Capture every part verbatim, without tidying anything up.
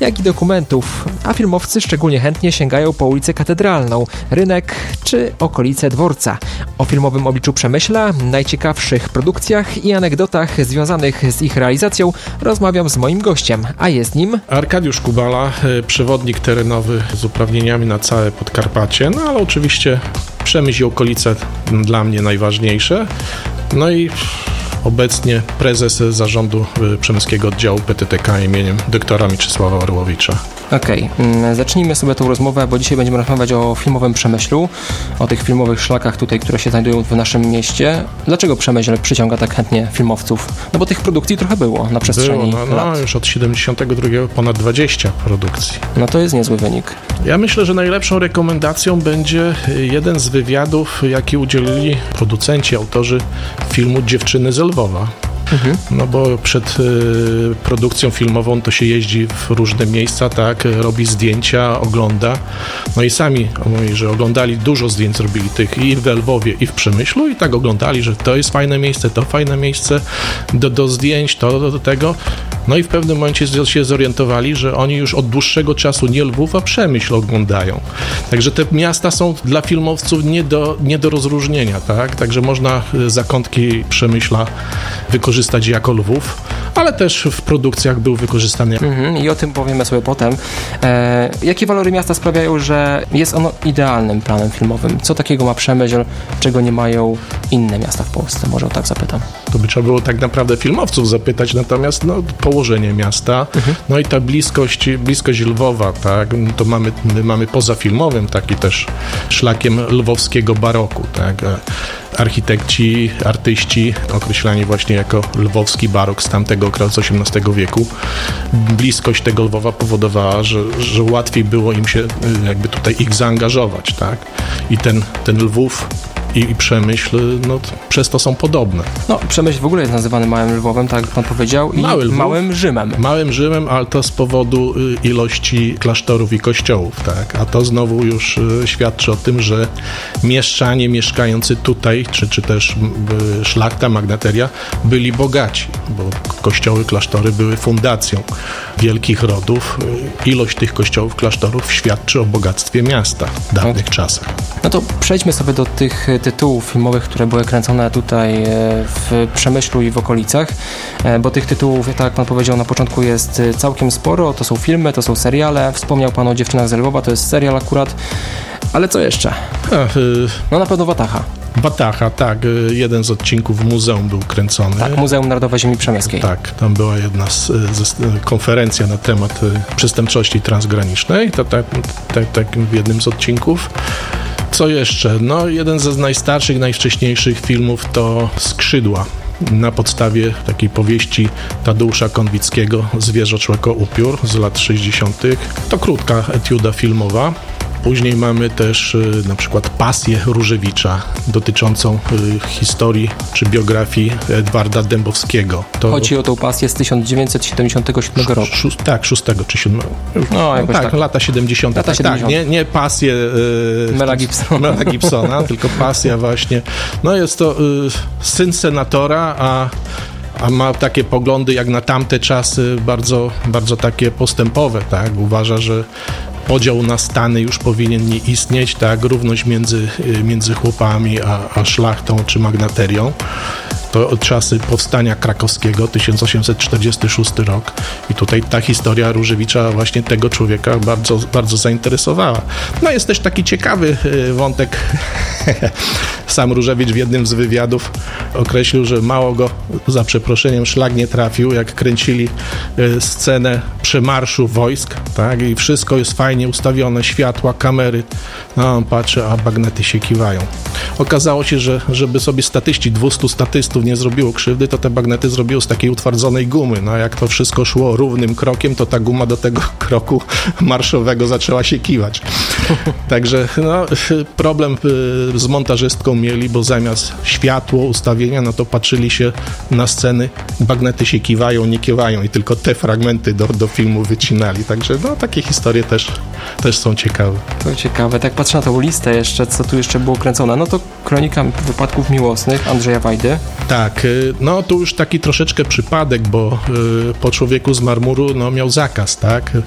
jak i dokumentów, a filmowcy szczególnie chętnie sięgają po ulicę Katedralną, rynek czy okolice dworca. O filmowym obliczu Przemyśla, najciekawszych produkcjach i anegdotach związanych z ich realizacją rozmawiam z moim gościem, a jest nim Arkadiusz Kubala, przewodnik terenowy z uprawnieniami na całe Podkarpacie, no ale oczywiście Przemyśl i okolice dla mnie najważniejsze. No i obecnie prezes zarządu Przemyskiego Oddziału P T T K imieniem doktora Mieczysława Orłowicza. Okej, okay. Zacznijmy sobie tą rozmowę, bo dzisiaj będziemy rozmawiać o filmowym Przemyślu, o tych filmowych szlakach tutaj, które się znajdują w naszym mieście. Dlaczego Przemyśl przyciąga tak chętnie filmowców? No bo tych produkcji trochę było na przestrzeni było, no, lat. No już od siedemdziesiątego drugiego ponad dwadzieścia produkcji. No to jest niezły wynik. Ja myślę, że najlepszą rekomendacją będzie jeden z wywiadów, jaki udzielili producenci, autorzy filmu Dziewczyny z Lwowa. Mhm. No bo przed y, produkcją filmową to się jeździ w różne miejsca, tak, robi zdjęcia, ogląda. No i sami mówili, że oglądali, dużo zdjęć zrobili tych i w Lwowie, i w Przemyślu i tak oglądali, że to jest fajne miejsce, to fajne miejsce do, do zdjęć, to do, do tego. No i w pewnym momencie się zorientowali, że oni już od dłuższego czasu nie Lwów, a Przemyśl oglądają. Także te miasta są dla filmowców nie do, nie do rozróżnienia, tak? Także można zakątki Przemyśla wykorzystać jako Lwów, ale też w produkcjach był wykorzystany. Mhm, i o tym powiemy sobie potem. E, jakie walory miasta sprawiają, że jest ono idealnym planem filmowym? Co takiego ma Przemyśl, czego nie mają inne miasta w Polsce? Może o tak zapytam. To by trzeba było tak naprawdę filmowców zapytać, natomiast no, położenie miasta, mhm. no i ta bliskość, bliskość Lwowa, tak, to mamy, my mamy poza filmowym taki też szlakiem lwowskiego baroku, tak. Architekci, artyści określani właśnie jako lwowski barok z tamtego okresu osiemnastego wieku. Bliskość tego Lwowa powodowała, że, że łatwiej było im się jakby tutaj ich zaangażować, tak? I ten, ten Lwów i, i Przemyśl, no przez to są podobne. No, Przemyśl w ogóle jest nazywany Małym Lwowem, tak jak pan powiedział, i Mały Lwów, Małym Rzymem. Małym Rzymem, ale to z powodu ilości klasztorów i kościołów, tak? A to znowu już świadczy o tym, że mieszczanie mieszkający tutaj, czy, czy też szlachta, magnateria, byli bogaci, bo kościoły, klasztory były fundacją wielkich rodów. Ilość tych kościołów, klasztorów świadczy o bogactwie miasta w dawnych no. czasach. No to przejdźmy sobie do tych tytułów filmowych, które były kręcone tutaj w Przemyślu i w okolicach, bo tych tytułów, tak jak pan powiedział na początku, jest całkiem sporo. To są filmy, to są seriale. Wspomniał pan o Dziewczynach z Lwowa, to jest serial akurat. Ale co jeszcze? Ach, y- no na pewno Wataha. Wataha, tak. Jeden z odcinków w muzeum był kręcony. Tak, Muzeum Narodowe Ziemi Przemyskiej. Tak, tam była jedna z, z konferencja na temat przestępczości transgranicznej, to tak, tak, tak w jednym z odcinków. Co jeszcze? No, jeden z najstarszych, najwcześniejszych filmów to Skrzydła. Na podstawie takiej powieści Tadeusza Konwickiego Zwierzo, człeko, upiór z lat sześćdziesiątych. To krótka etiuda filmowa. Później mamy też y, na przykład Pasję Różewicza dotyczącą y, historii czy biografii Edwarda Dębowskiego. To chodzi o tą pasję z tysiąc dziewięćset siedemdziesiątego siódmego roku. Sz, tak, szóstego czy siódmego. No, no tak, tak, lata siedemdziesiąte. Lata tak, siedemdziesiąte. Tak, nie, nie pasję y, Mela Gibsona, Mela Gibsona tylko pasja właśnie. No jest to y, syn senatora, a a ma takie poglądy jak na tamte czasy bardzo, bardzo takie postępowe, tak? Uważa, że podział na stany już powinien nie istnieć, tak? Równość między, między chłopami a, a szlachtą czy magnaterią. To od czasy powstania krakowskiego, tysiąc osiemset czterdziesty szósty rok. I tutaj ta historia Różewicza właśnie tego człowieka bardzo, bardzo zainteresowała. No jest też taki ciekawy wątek. Sam Różewicz w jednym z wywiadów określił, że mało go, za przeproszeniem, szlak nie trafił, jak kręcili scenę przemarszu wojsk, tak? I wszystko jest fajnie ustawione, światła, kamery. No on patrzy, a bagnety się kiwają. Okazało się, że żeby sobie statyści, dwustu statystów nie zrobiło krzywdy, to te bagnety zrobiło z takiej utwardzonej gumy. No jak to wszystko szło równym krokiem, to ta guma do tego kroku marszowego zaczęła się kiwać. Także no, problem z montażystką mieli, bo zamiast światło, ustawienia, no to patrzyli się na sceny, bagnety się kiwają, nie kiwają i tylko te fragmenty do, do filmu wycinali. Także no, takie historie też, też są ciekawe. To ciekawe. Tak patrzę na tą listę jeszcze, co tu jeszcze było kręcone. No to Kronika wypadków miłosnych Andrzeja Wajdy. Tak, no tu już taki troszeczkę przypadek, bo y, po Człowieku z marmuru no, miał zakaz, tak?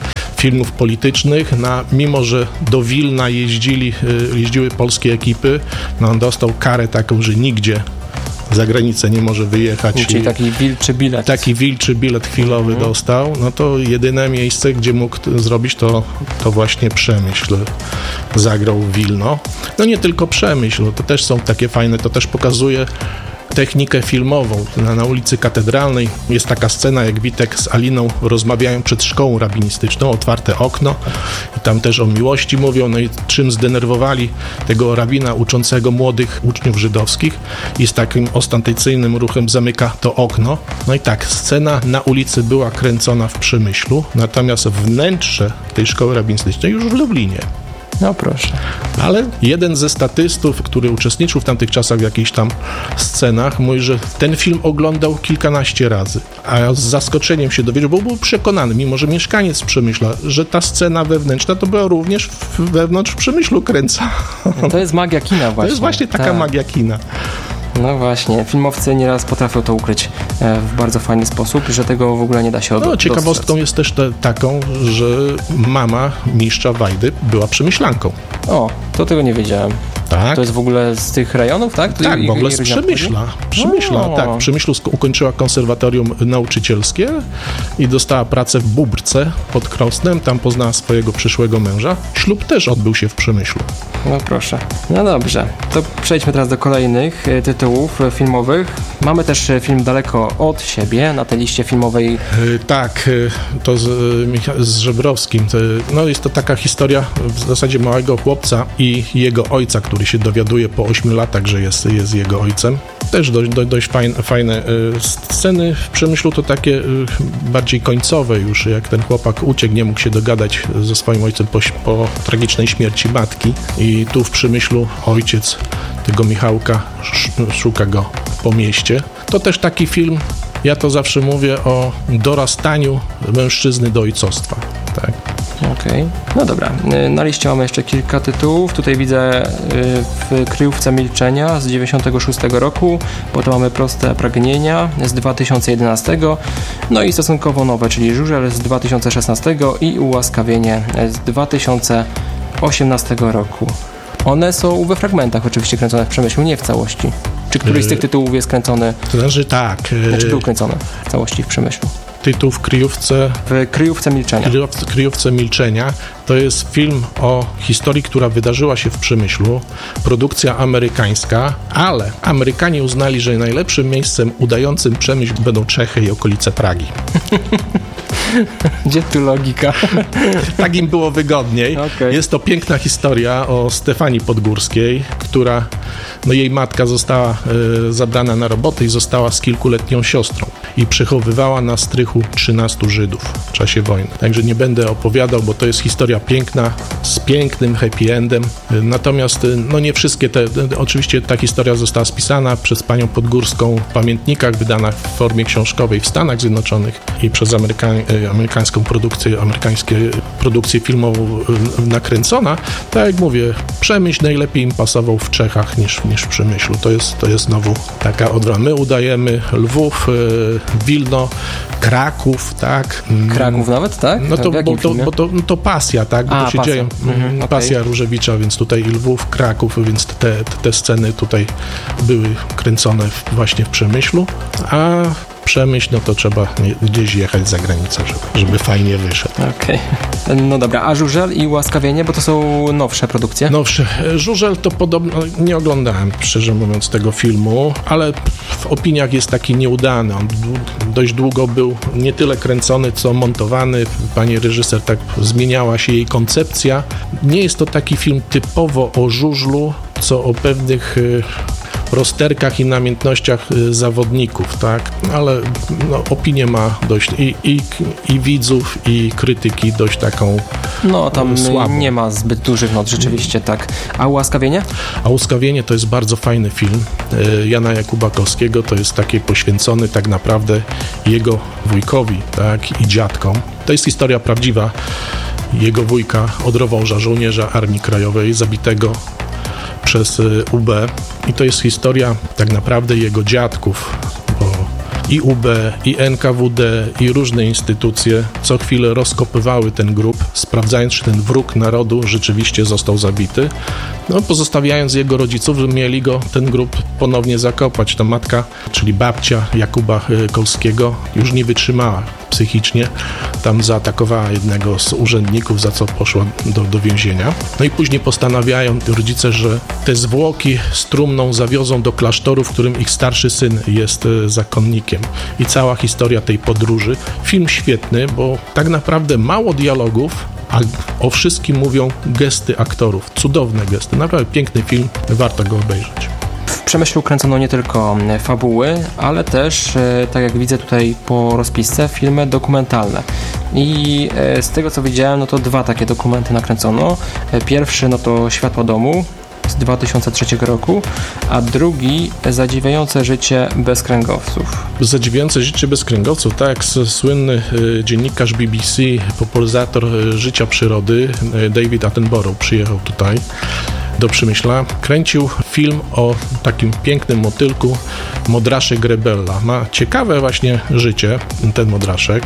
filmów politycznych. Na, mimo że do Wilna jeździli, jeździły polskie ekipy, no on dostał karę taką, że nigdzie za granicę nie może wyjechać. Czyli taki wilczy bilet. Taki wilczy bilet chwilowy mhm. dostał. No to jedyne miejsce, gdzie mógł t- zrobić to, to właśnie Przemyśl. Zagrał w Wilno. No nie tylko Przemyśl, no to też są takie fajne, to też pokazuje technikę filmową. Na, na ulicy Katedralnej jest taka scena, jak Witek z Aliną rozmawiają przed szkołą rabinistyczną, otwarte okno i tam też o miłości mówią, no i czym zdenerwowali tego rabina uczącego młodych uczniów żydowskich i z takim ostentacyjnym ruchem zamyka to okno. No i tak, scena na ulicy była kręcona w Przemyślu, natomiast wnętrze tej szkoły rabinistycznej już w Lublinie. No proszę. Ale jeden ze statystów, który uczestniczył w tamtych czasach w jakichś tam scenach, mówi, że ten film oglądał kilkanaście razy. A z zaskoczeniem się dowiedział, bo był przekonany, mimo że mieszkaniec Przemyśla, że ta scena wewnętrzna to była również w, wewnątrz w Przemyślu kręca. To jest magia kina właśnie. To jest właśnie taka tak. magia kina. No właśnie, filmowcy nieraz potrafią to ukryć w bardzo fajny sposób, że tego w ogóle nie da się odwrócić. No, ciekawostką jest też te, taką, że mama mistrza Wajdy była przemyślanką. O, to tego nie wiedziałem. Tak. To jest w ogóle z tych rejonów, tak? To tak, i, w ogóle i, z Przemyśla. Przemyśla, o. tak. W Przemyślu ukończyła konserwatorium nauczycielskie i dostała pracę w Bóbrce pod Krosnem. Tam poznała swojego przyszłego męża. Ślub też odbył się w Przemyślu. No proszę. No dobrze. To przejdźmy teraz do kolejnych tytułów filmowych. Mamy też film Daleko od siebie na tej liście filmowej. Tak, to z, z Żebrowskim. No jest to taka historia w zasadzie małego chłopca i jego ojca, który się dowiaduje po ośmiu latach, że jest, jest jego ojcem. Też dość, dość, dość fajne, fajne sceny w Przemyślu, to takie bardziej końcowe już, jak ten chłopak uciekł, nie mógł się dogadać ze swoim ojcem po, po tragicznej śmierci matki i tu w Przemyślu ojciec tego Michałka szuka go po mieście. To też taki film, ja to zawsze mówię o dorastaniu mężczyzny do ojcostwa. Tak. Okej, okay. No dobra. Na liście mamy jeszcze kilka tytułów. Tutaj widzę w Kryjówce milczenia z dziewięćdziesiątego szóstego roku, potem mamy Proste pragnienia z dwa tysiące jedenastego, no i stosunkowo nowe, czyli Żużel z dwa tysiące szesnastego i Ułaskawienie z dwa tysiące osiemnastego roku. One są we fragmentach oczywiście kręcone w Przemyślu, nie w całości. Czy któryś z tych tytułów jest kręcony? To znaczy tak. Znaczy był kręcony w całości w Przemyślu? Tytuł w Kryjówce... W Kryjówce milczenia. W Kryjówce milczenia. To jest film o historii, która wydarzyła się w Przemyślu. Produkcja amerykańska, ale Amerykanie uznali, że najlepszym miejscem udającym Przemyśl będą Czechy i okolice Pragi. Gdzie tu logika? Tak im było wygodniej. Okay. Jest to piękna historia o Stefanii Podgórskiej, która, no jej matka została y, zabrana na robotę i została z kilkuletnią siostrą i przechowywała na strychu trzynastu Żydów w czasie wojny. Także nie będę opowiadał, bo to jest historia piękna, z pięknym happy endem. Y, natomiast y, no nie wszystkie te, y, oczywiście ta historia została spisana przez panią Podgórską w pamiętnikach, wydana w formie książkowej w Stanach Zjednoczonych i przez Amerykan- y, amerykańską produkcję, amerykańskie produkcję filmową y, nakręcona. Tak jak mówię, Przemyśl najlepiej im pasował w Czechach niż, niż w Przemyślu. To jest, to jest znowu taka odwrotna. My udajemy Lwów, y, Wilno, Kraków, tak. Kraków nawet, tak? No to, bo to, bo to, no to pasja, tak? Bo A, to się pasja. dzieje. Mhm, pasja okay. Różewicza, więc tutaj Lwów, Kraków, więc te, te sceny tutaj były kręcone w, właśnie w Przemyślu, a Przemyśl, no to trzeba gdzieś jechać za granicę, żeby, żeby fajnie wyszedł. Okej. Okay. No dobra, a Żużel i Ułaskawienie, bo to są nowsze produkcje? Nowsze. Żużel to podobno, nie oglądałem, szczerze mówiąc, tego filmu, ale w opiniach jest taki nieudany. On dość długo był nie tyle kręcony, co montowany. Pani reżyser tak zmieniała się jej koncepcja. Nie jest to taki film typowo o żużlu, co o pewnych rozterkach i namiętnościach zawodników, tak, ale no, opinię ma dość i, i, i widzów, i krytyki dość taką no tam słabą. Nie ma zbyt dużych not, rzeczywiście tak. A Ułaskawienie? A Ułaskawienie to jest bardzo fajny film Jana Jakubakowskiego, to jest taki poświęcony tak naprawdę jego wujkowi, tak, i dziadkom. To jest historia prawdziwa jego wujka, odrowąża, żołnierza Armii Krajowej, zabitego przez U B i to jest historia tak naprawdę jego dziadków, bo i U B, i N K W D, i różne instytucje co chwilę rozkopywały ten grób, sprawdzając, czy ten wróg narodu rzeczywiście został zabity, no pozostawiając jego rodziców, że mieli go, ten grób ponownie zakopać. Ta matka, czyli babcia Jakuba Kolskiego, już nie wytrzymała psychicznie, tam zaatakowała jednego z urzędników, za co poszła do, do więzienia. No i później postanawiają rodzice, że te zwłoki z trumną zawiozą do klasztoru, w którym ich starszy syn jest zakonnikiem. I cała historia tej podróży. Film świetny, bo tak naprawdę mało dialogów, a o wszystkim mówią gesty aktorów. Cudowne gesty. Naprawdę piękny film, warto go obejrzeć. W Przemyślu kręcono nie tylko fabuły, ale też, tak jak widzę tutaj po rozpisce, filmy dokumentalne. I z tego co widziałem, no to dwa takie dokumenty nakręcono. Pierwszy no to Światło domu z dwa tysiące trzeciego roku, a drugi Zadziwiające życie bezkręgowców. Zadziwiające życie bezkręgowców, tak jak słynny dziennikarz B B C, popularyzator życia przyrody David Attenborough przyjechał tutaj do Przemyśla, kręcił film o takim pięknym motylku, modraszek Rebella. Ma ciekawe właśnie życie ten modraszek.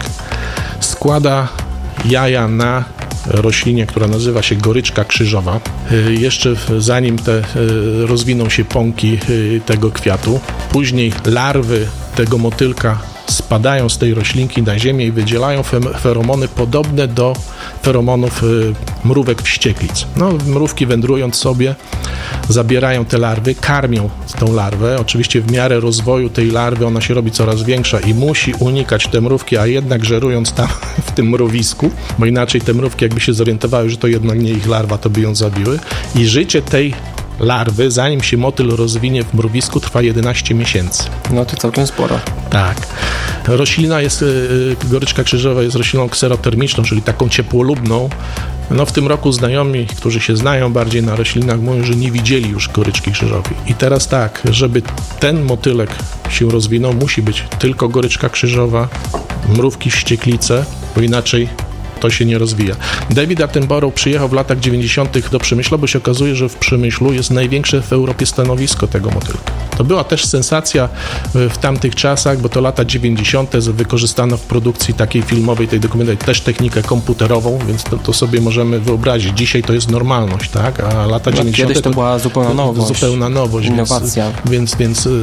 Składa jaja na roślinie, która nazywa się goryczka krzyżowa. Jeszcze zanim te rozwiną się pąki tego kwiatu, później larwy tego motylka spadają z tej roślinki na ziemię i wydzielają feromony podobne do feromonów mrówek wścieklic. No, mrówki wędrując sobie zabierają te larwy, karmią tą larwę. Oczywiście w miarę rozwoju tej larwy ona się robi coraz większa i musi unikać te mrówki, a jednak żerując tam w tym mrowisku, bo inaczej te mrówki jakby się zorientowały, że to jednak nie ich larwa, to by ją zabiły. I życie tej larwy, zanim się motyl rozwinie w mrowisku, trwa jedenaście miesięcy. No to całkiem sporo. Tak. Roślina jest, goryczka krzyżowa jest rośliną kserotermiczną, czyli taką ciepłolubną. No w tym roku znajomi, którzy się znają bardziej na roślinach, mówią, że nie widzieli już goryczki krzyżowej. I teraz tak, żeby ten motylek się rozwinął, musi być tylko goryczka krzyżowa, mrówki wścieklice, bo inaczej to się nie rozwija. David Attenborough przyjechał w latach dziewięćdziesiątych do Przemyśla, bo się okazuje, że w Przemyślu jest największe w Europie stanowisko tego motylka. To była też sensacja w tamtych czasach, bo to lata dziewięćdziesiąte wykorzystano w produkcji takiej filmowej, tej dokumentalnej też technikę komputerową, więc to, to sobie możemy wyobrazić. Dzisiaj to jest normalność, tak? A lata dziewięćdziesiąte Kiedyś to, to była zupełna nowość. Zupełna nowość. Innowacja. Więc, więc, więc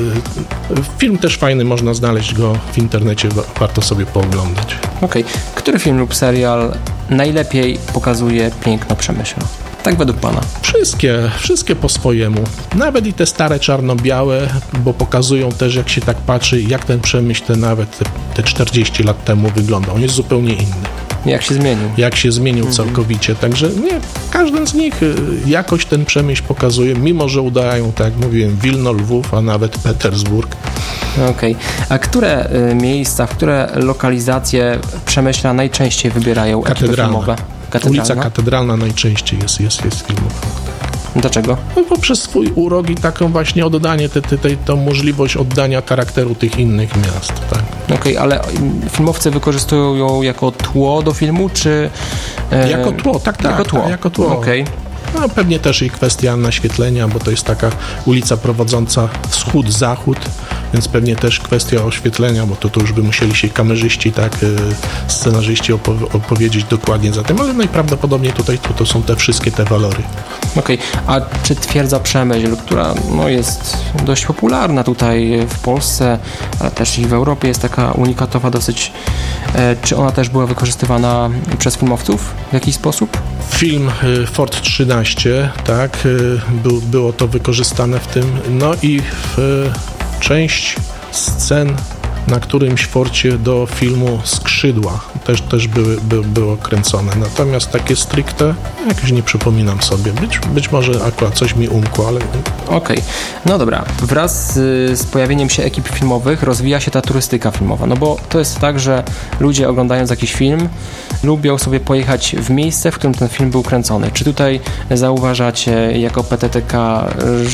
film też fajny, można znaleźć go w internecie, warto sobie pooglądać. Okej. Okay. Który film lub serial najlepiej pokazuje piękno Przemyśla? Tak według Pana? Wszystkie, wszystkie po swojemu. Nawet i te stare czarno-białe, bo pokazują też, jak się tak patrzy, jak ten Przemyśl te nawet te, te czterdzieści lat temu wygląda. On jest zupełnie inny. Jak się zmienił. Jak się zmienił mhm. całkowicie. Także nie, każdy z nich jakoś ten Przemyśl pokazuje, mimo że udają, tak jak mówiłem, Wilno, Lwów, a nawet Petersburg. Okej. Okay. A które y, miejsca, w które lokalizacje Przemyśla najczęściej wybierają ekipy filmowe? Katedralna? Ulica Katedralna najczęściej jest, jest, jest filmowa. Dlaczego? No, poprzez swój urok i taką właśnie oddanie, te, te, te, tą możliwość oddania charakteru tych innych miast. Tak. Okej, okay, ale filmowcy wykorzystują ją jako tło do filmu, czy... E... Jako tło, tak, tak. Jako tło. Tak, jako tło. Okej. Okay. No, pewnie też i kwestia naświetlenia, bo to jest taka ulica prowadząca wschód-zachód, więc pewnie też kwestia oświetlenia, bo to, to już by musieli się kamerzyści, tak, scenarzyści opow- opowiedzieć dokładnie za tym, ale najprawdopodobniej tutaj to, to są te wszystkie te walory. Okej, okay. A czy twierdza Przemyśl, która no, jest dość popularna tutaj w Polsce, ale też i w Europie jest taka unikatowa dosyć, e, czy ona też była wykorzystywana przez filmowców w jakiś sposób? Film Fort trzynaście, tak, był, było to wykorzystane w tym, no i w część scen na którymś forcie do filmu Skrzydła też, też były, by, było kręcone. Natomiast takie stricte jakoś nie przypominam sobie. Być, być może akurat coś mi umkło, ale... Okej, okay. No dobra. Wraz z, z pojawieniem się ekip filmowych rozwija się ta turystyka filmowa, no bo to jest tak, że ludzie oglądając jakiś film lubią sobie pojechać w miejsce, w którym ten film był kręcony. Czy tutaj zauważacie jako P T T K, że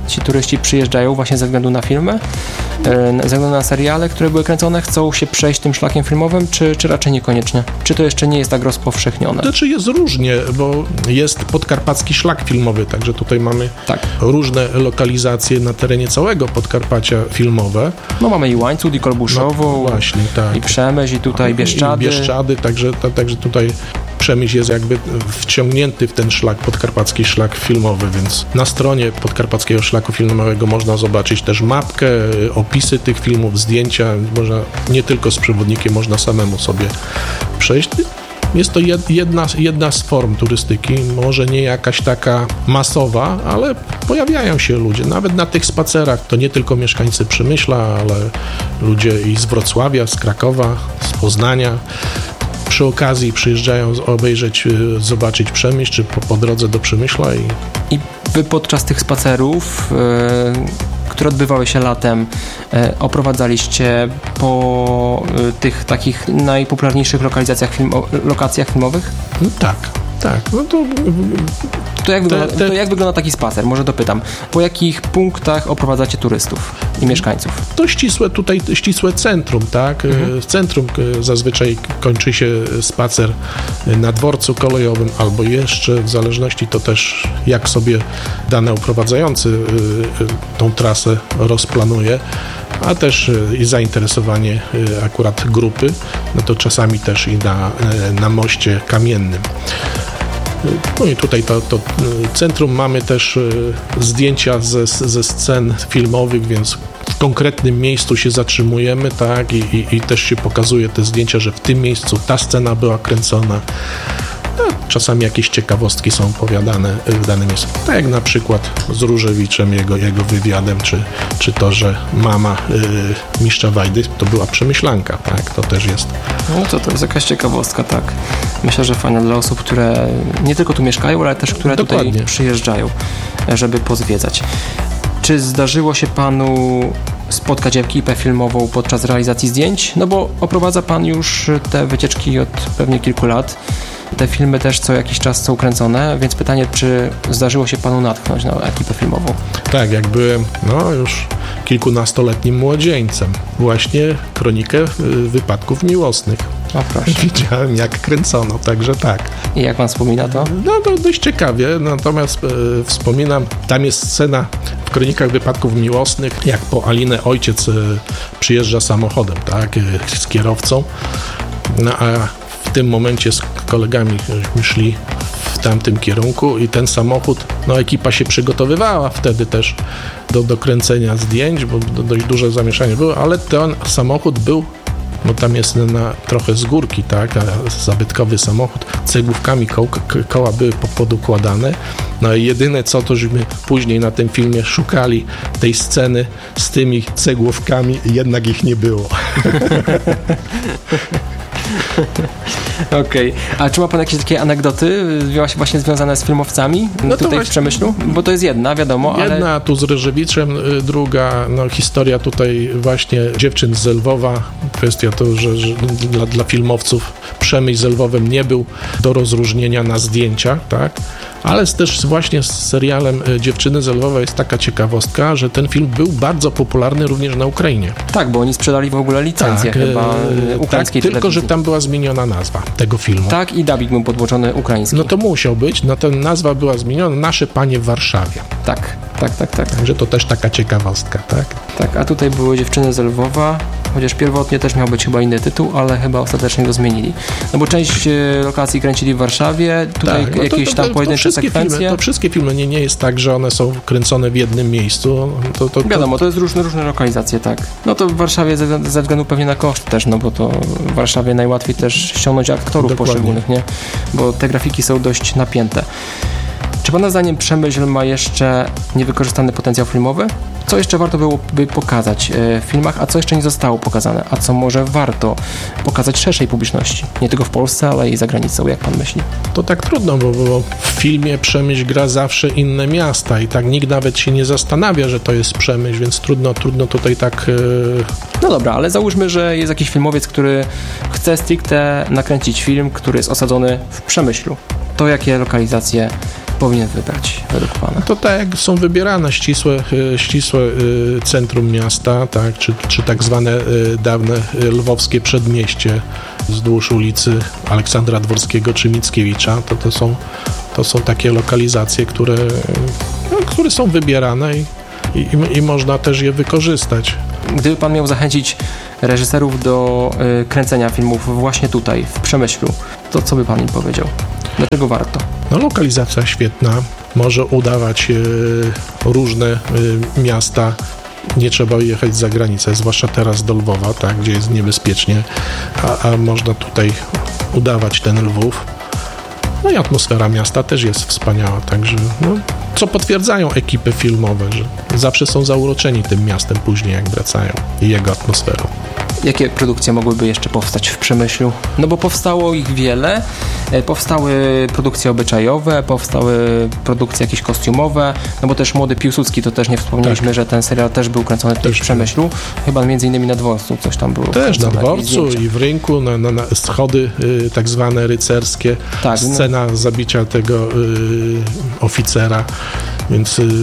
ci turyści przyjeżdżają właśnie ze względu na filmy, ze względu na seriale, które były kręcone, chcą się przejść tym szlakiem filmowym, czy, czy raczej niekoniecznie? Czy to jeszcze nie jest tak rozpowszechnione? Znaczy jest różnie, bo jest podkarpacki szlak filmowy, także tutaj mamy tak. różne lokalizacje na terenie całego Podkarpacia filmowe. No mamy i Łańcut, i Kolbuszową, no, właśnie, tak. i Przemyśl, i tutaj Bieszczady. I Bieszczady, także, ta, także tutaj Przemyśl jest jakby wciągnięty w ten szlak, podkarpacki szlak filmowy, więc na stronie Podkarpackiego Szlaku Filmowego można zobaczyć też mapkę, opisy tych filmów, zdjęcia, można nie tylko z przewodnikiem, można samemu sobie przejść. Jest to jedna, jedna z form turystyki, może nie jakaś taka masowa, ale pojawiają się ludzie, nawet na tych spacerach, to nie tylko mieszkańcy Przemyśla, ale ludzie i z Wrocławia, z Krakowa, z Poznania. Przy okazji przyjeżdżają obejrzeć, zobaczyć Przemyśl, czy po, po drodze do Przemyśla. I... I wy podczas tych spacerów, yy, które odbywały się latem, yy, oprowadzaliście po yy, tych takich najpopularniejszych lokalizacjach filmo- lokacjach filmowych? No tak, tak. No to... To jak, te, wygląda, te... to jak wygląda taki spacer? Może dopytam. Po jakich punktach oprowadzacie turystów i mieszkańców? To ścisłe tutaj, ścisłe centrum, tak? Mhm. W centrum zazwyczaj kończy się spacer na dworcu kolejowym albo jeszcze, w zależności to też jak sobie dany oprowadzający tą trasę rozplanuje, a też i zainteresowanie akurat grupy, no to czasami też i na, na moście kamiennym. No i tutaj to, to centrum mamy też zdjęcia ze, ze scen filmowych, więc w konkretnym miejscu się zatrzymujemy, tak, i, i, i też się pokazuje te zdjęcia, że w tym miejscu ta scena była kręcona. No, czasami jakieś ciekawostki są opowiadane w danym miejscu. Tak jak na przykład z Różewiczem, jego, jego wywiadem, czy, czy to, że mama y, mistrza Wajdy to była przemyślanka, tak, to też jest. No to to jest jakaś ciekawostka, tak. Myślę, że fajna dla osób, które nie tylko tu mieszkają, ale też które Dokładnie. tutaj przyjeżdżają, żeby pozwiedzać. Czy zdarzyło się panu spotkać ekipę filmową podczas realizacji zdjęć? No bo oprowadza pan już te wycieczki od pewnie kilku lat. Te filmy też co jakiś czas są kręcone, więc pytanie, czy zdarzyło się panu natknąć na ekipę filmową? Tak, jak byłem no już kilkunastoletnim młodzieńcem. Właśnie kronikę wypadków miłosnych. O, proszę. Widziałem, jak kręcono, także tak. I jak pan wspomina to? No to dość ciekawie, natomiast e, wspominam, tam jest scena w kronikach wypadków miłosnych, jak po Alinę ojciec e, przyjeżdża samochodem, tak, e, z kierowcą, no a w tym momencie z kolegami szli w tamtym kierunku i ten samochód, no ekipa się przygotowywała wtedy też do, do kręcenia zdjęć, bo dość duże zamieszanie było, ale ten samochód był, bo tam jest na, trochę z górki, tak, a zabytkowy samochód, cegłówkami ko- koła były podukładane, no i jedyne co, to żeśmy później na tym filmie szukali tej sceny z tymi cegłówkami i jednak ich nie było. Okej. Okay. A czy ma pan jakieś takie anegdoty właśnie związane z filmowcami no tutaj właśnie, w Przemyślu? Bo to jest jedna, wiadomo, ale... Jedna tu z Ryżewiczem, druga no, historia tutaj właśnie dziewczyn z Lwowa. Kwestia to, że, że dla, dla filmowców Przemyśl z Lwowem nie był do rozróżnienia na zdjęciach, tak? Ale też właśnie z serialem Dziewczyny z Lwowa jest taka ciekawostka, że ten film był bardzo popularny również na Ukrainie. Tak, bo oni sprzedali w ogóle licencję tak, chyba ukraińskiej tak, tylko, że tam była zmieniona nazwa tego filmu. Tak, i dubbing był podłączony ukraiński. No to musiał być, no to nazwa była zmieniona, Nasze Panie w Warszawie. Tak, tak, tak, tak. Także to też taka ciekawostka, tak? Tak, a tutaj były Dziewczyny z Lwowa, chociaż pierwotnie też miał być chyba inny tytuł, ale chyba ostatecznie go zmienili. No bo część lokacji kręcili w Warszawie, tutaj tak, no jakieś to, to, tam pojedyncze sekwencje. Filmy, to wszystkie filmy, nie, nie jest tak, że one są kręcone w jednym miejscu. To, to, to... Wiadomo, to jest różne, różne lokalizacje, tak. No to w Warszawie ze, ze względu pewnie na koszt też, no bo to w Warszawie najłatwiej też ściągnąć aktorów Dokładnie. poszczególnych, nie? Bo te grafiki są dość napięte. Czy pana zdaniem Przemyśl ma jeszcze niewykorzystany potencjał filmowy? Co jeszcze warto byłoby pokazać w filmach, a co jeszcze nie zostało pokazane? A co może warto pokazać szerszej publiczności? Nie tylko w Polsce, ale i za granicą, jak pan myśli? To tak trudno, bo, bo w filmie Przemyśl gra zawsze inne miasta i tak nikt nawet się nie zastanawia, że to jest Przemyśl, więc trudno, trudno tutaj tak... Yy... No dobra, ale załóżmy, że jest jakiś filmowiec, który chce stricte nakręcić film, który jest osadzony w Przemyślu. To jakie lokalizacje powinien wybrać według pana? To tak jak są wybierane ścisłe, ścisłe centrum miasta, tak, czy, czy tak zwane dawne lwowskie przedmieście wzdłuż ulicy Aleksandra Dworskiego czy Mickiewicza, to, to, są, to są takie lokalizacje, które, no, które są wybierane i, i, i można też je wykorzystać. Gdyby pan miał zachęcić reżyserów do y, kręcenia filmów właśnie tutaj, w Przemyślu, to co by pan im powiedział? Dlaczego warto? No, lokalizacja świetna, może udawać y, różne y, miasta, nie trzeba jechać za granicę, zwłaszcza teraz do Lwowa, tak, gdzie jest niebezpiecznie, a, a można tutaj udawać ten Lwów. No i atmosfera miasta też jest wspaniała, także no, co potwierdzają ekipy filmowe, że zawsze są zauroczeni tym miastem później, jak wracają i jego atmosferą. Jakie produkcje mogłyby jeszcze powstać w Przemyślu? No bo powstało ich wiele. Powstały produkcje obyczajowe, powstały produkcje jakieś kostiumowe, no bo też Młody Piłsudski, to też nie wspomnieliśmy, tak, że ten serial też był kręcony tutaj też w Przemyślu. Chyba między innymi na dworcu coś tam było. Też na dworcu i w rynku, na, na, na schody y, tak zwane rycerskie, tak, scena no. zabicia tego y, oficera, więc y,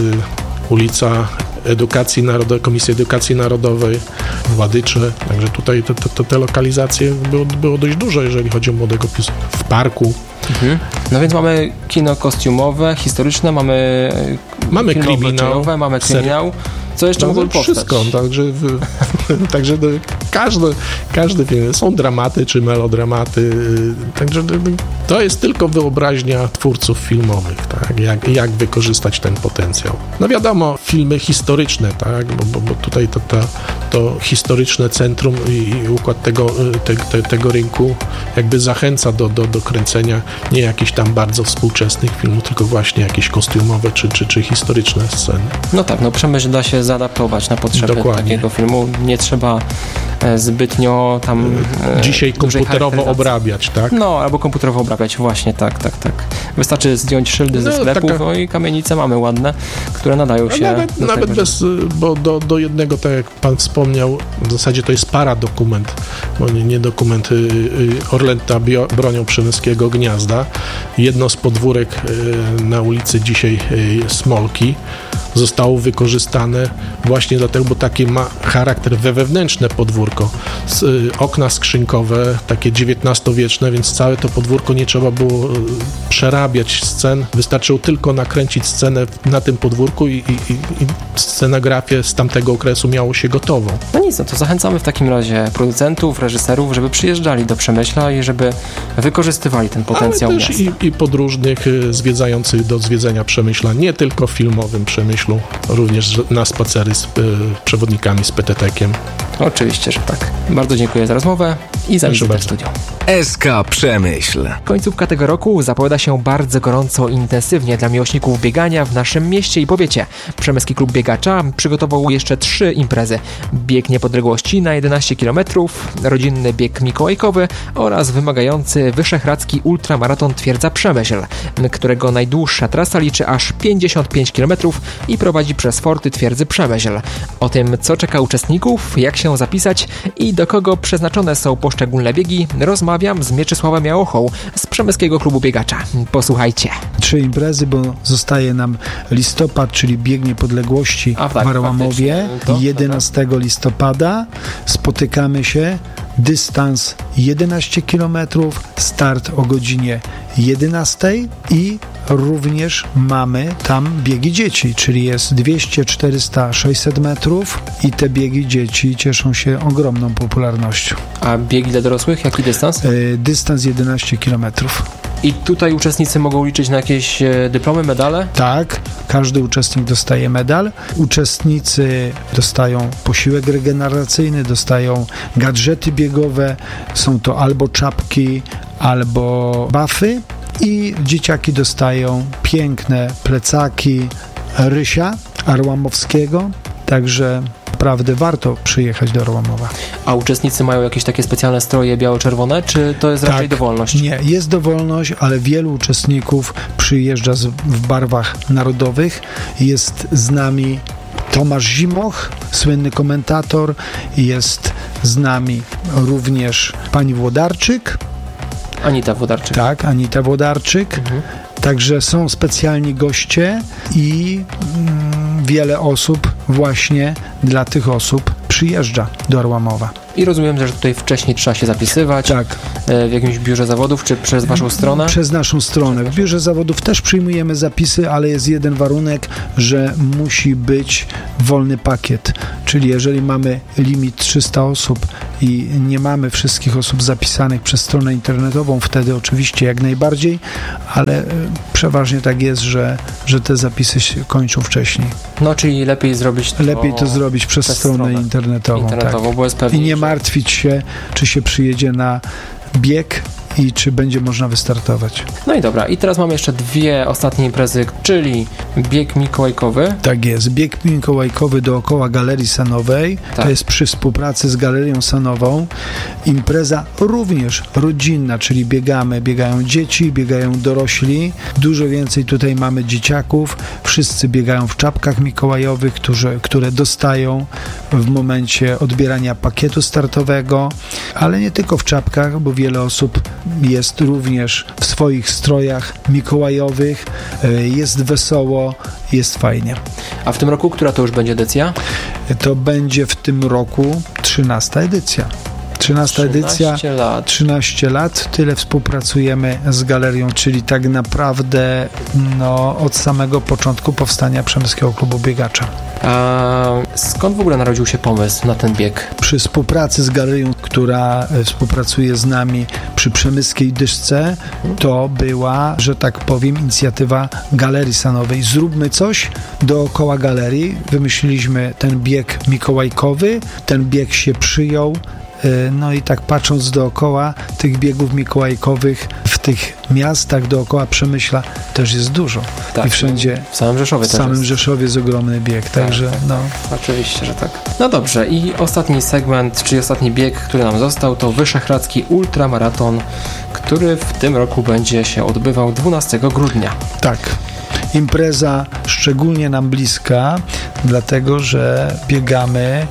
ulica Edukacji Narodowej, Komisji Edukacji Narodowej, Władycze, także tutaj te, te, te lokalizacje było, było dość dużo, jeżeli chodzi o Młodego Piłsudskiego. W parku. Mhm. No więc mamy kino kostiumowe, historyczne, mamy mamy kryminał, mamy kryminał. Co jeszcze no, mogło powstać? Wszystko, także, w, także każdy, każdy film, są dramaty czy melodramaty, także to jest tylko wyobraźnia twórców filmowych, tak, jak, jak wykorzystać ten potencjał. No wiadomo, filmy historyczne, tak, bo, bo, bo tutaj to, to, to historyczne centrum i, i układ tego, te, te, tego rynku jakby zachęca do, do, do kręcenia nie jakichś tam bardzo współczesnych filmów, tylko właśnie jakieś kostiumowe czy, czy, czy historyczne sceny. No tak, no Przemyśl da się zaadaptować na potrzeby Dokładnie. takiego filmu. Nie trzeba zbytnio tam dzisiaj komputerowo obrabiać, tak? No, albo komputerowo obrabiać, właśnie, tak, tak, tak. Wystarczy zdjąć szyldy ze no, sklepów, taka... no i kamienice mamy ładne, które nadają się... Nawet, do nawet tego, bez, że... bo do, do jednego, tak jak pan wspomniał, w zasadzie to jest paradokument, bo nie, nie dokument y, y, Orlęta bronią Przemyskiego Gniazda. Jedno z podwórek y, na ulicy dzisiaj y, Smolki zostało wykorzystane właśnie dlatego, bo taki ma charakter wewnętrzne podwórko. S, y, okna skrzynkowe, takie dziewiętnastowieczne, więc całe to podwórko nie trzeba było y, przerabiać scen. Wystarczyło tylko nakręcić scenę na tym podwórku i, i, i scenografię z tamtego okresu miało się gotową. No nic, no to zachęcamy w takim razie producentów, reżyserów, żeby przyjeżdżali do Przemyśla i żeby wykorzystywali ten potencjał ale też miasta. I, i podróżnych y, zwiedzających do zwiedzenia Przemyśla, nie tylko w filmowym Przemyślu, również na spacery z y, przewodnikami z Petetekiem. Oczywiście, że tak. Bardzo dziękuję za rozmowę i za wizytę w studiu. S K Przemyśl. Końcówka tego roku zapowiada się bardzo gorąco i intensywnie dla miłośników biegania w naszym mieście i powiecie. Przemyski Klub Biegacza przygotował jeszcze trzy imprezy. Bieg niepodległości na jedenaście kilometrów, rodzinny bieg mikołajkowy oraz wymagający wyszehradzki ultramaraton Twierdza Przemyśl, którego najdłuższa trasa liczy aż pięćdziesiąt pięć kilometrów i prowadzi przez forty Twierdzy Przemyśl. O tym, co czeka uczestników, jak się zapisać i do kogo przeznaczone są poszczególne biegi, rozmawiam z Mieczysławem Jałochą z Przemyskiego Klubu Biegacza. Posłuchajcie. Trzy imprezy, bo zostaje nam listopad, czyli bieg niepodległości A, tak, w Arłamowie. jedenastego listopada spotykamy się, dystans jedenaście kilometrów, start o godzinie jedenastej i również mamy tam biegi dzieci, czyli jest dwieście, czterysta, sześćset metrów i te biegi dzieci cieszą się ogromną popularnością. A biegi dla dorosłych? Jaki dystans? Yy, dystans jedenaście kilometrów. I tutaj uczestnicy mogą liczyć na jakieś dyplomy, medale? Tak, każdy uczestnik dostaje medal. Uczestnicy dostają posiłek regeneracyjny, dostają gadżety biegowe, są to albo czapki, albo bafy i dzieciaki dostają piękne plecaki Rysia Arłamowskiego, także naprawdę warto przyjechać do Arłamowa. A uczestnicy mają jakieś takie specjalne stroje biało-czerwone, czy to jest raczej tak, dowolność? Nie, jest dowolność, ale wielu uczestników przyjeżdża z, w barwach narodowych. Jest z nami Tomasz Zimoch, słynny komentator. Jest z nami również pani Włodarczyk. Anita Włodarczyk. Tak, Anita Włodarczyk. Mhm. Także są specjalni goście i mm, wiele osób właśnie dla tych osób przyjeżdża do Arłamowa. I rozumiem, że tutaj wcześniej trzeba się zapisywać. Tak. W jakimś biurze zawodów, czy przez waszą stronę? Przez naszą stronę. W biurze zawodów też przyjmujemy zapisy, ale jest jeden warunek, że musi być wolny pakiet. Czyli jeżeli mamy limit trzysta osób i nie mamy wszystkich osób zapisanych przez stronę internetową, wtedy oczywiście jak najbardziej, ale przeważnie tak jest, że, że te zapisy się kończą wcześniej. No, czyli lepiej zrobić to... Lepiej to zrobić przez, przez stronę, stronę internetową. internetową tak. Bo jest I nie martwić się, czy się przyjedzie na bieg i czy będzie można wystartować. No i dobra, i teraz mamy jeszcze dwie ostatnie imprezy, czyli bieg mikołajkowy. Tak jest, bieg mikołajkowy dookoła Galerii Sanowej, tak. To jest przy współpracy z Galerią Sanową. Impreza również rodzinna, czyli biegamy, biegają dzieci, biegają dorośli, dużo więcej tutaj mamy dzieciaków, wszyscy biegają w czapkach mikołajowych, którzy, które dostają w momencie odbierania pakietu startowego, ale nie tylko w czapkach, bo wiele osób jest również w swoich strojach mikołajowych, jest wesoło, jest fajnie. A w tym roku, która to już będzie edycja? To będzie w tym roku trzynasta edycja. trzynasta edycja, lat. trzynaście lat, tyle współpracujemy z galerią, czyli tak naprawdę no, od samego początku powstania Przemyskiego Klubu Biegacza. A skąd w ogóle narodził się pomysł na ten bieg? Przy współpracy z galerią, która współpracuje z nami przy Przemyskiej Dyszce, to była, że tak powiem, inicjatywa Galerii Sanowej. Zróbmy coś dookoła galerii. Wymyśliliśmy ten bieg mikołajkowy, ten bieg się przyjął. No i tak patrząc dookoła tych biegów mikołajkowych w tych miastach dookoła Przemyśla też jest dużo. Tak, i wszędzie. W samym Rzeszowie W samym jest. Rzeszowie jest ogromny bieg, także tak, tak, no. Oczywiście, że tak. No dobrze, i ostatni segment, czyli ostatni bieg, który nam został, to Wyszehradzki Ultramaraton, który w tym roku będzie się odbywał dwunastego grudnia. Tak. Impreza szczególnie nam bliska, dlatego że biegamy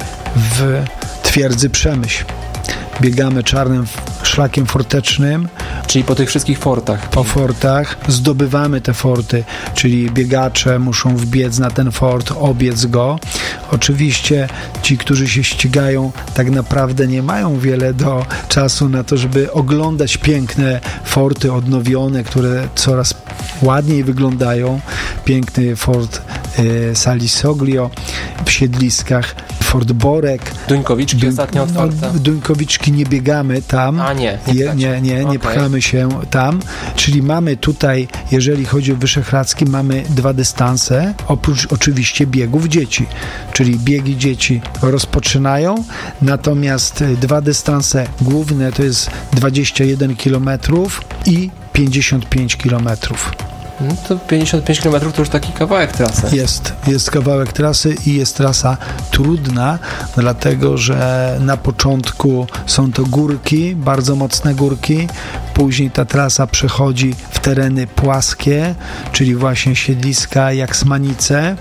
w Twierdzy Przemyśl. Biegamy czarnym szlakiem fortecznym. Czyli po tych wszystkich fortach. Po fortach. Zdobywamy te forty, czyli biegacze muszą wbiec na ten fort, obiec go. Oczywiście ci, którzy się ścigają, tak naprawdę nie mają wiele do czasu na to, żeby oglądać piękne forty odnowione, które coraz ładniej wyglądają. Piękny fort y, Salisoglio w Siedliskach, Fort Borek. Duńkowiczki Duń, ostatnio otwarte. No, Duńkowiczki nie biegamy tam. A nie, nie, je, nie, nie, nie okay. Pchamy się tam. Czyli mamy tutaj, jeżeli chodzi o Wyszehradzki, mamy dwa dystanse, oprócz oczywiście biegów dzieci. Czyli biegi dzieci rozpoczynają, natomiast dwa dystanse główne to jest dwadzieścia jeden kilometrów i pięćdziesiąt pięć kilometrów. No to pięćdziesiąt pięć kilometrów to już taki kawałek trasy. Jest, jest kawałek trasy i jest trasa trudna, dlatego że na początku są to górki, bardzo mocne górki, później ta trasa przechodzi w tereny płaskie, czyli właśnie Siedliska, Jaksmanice,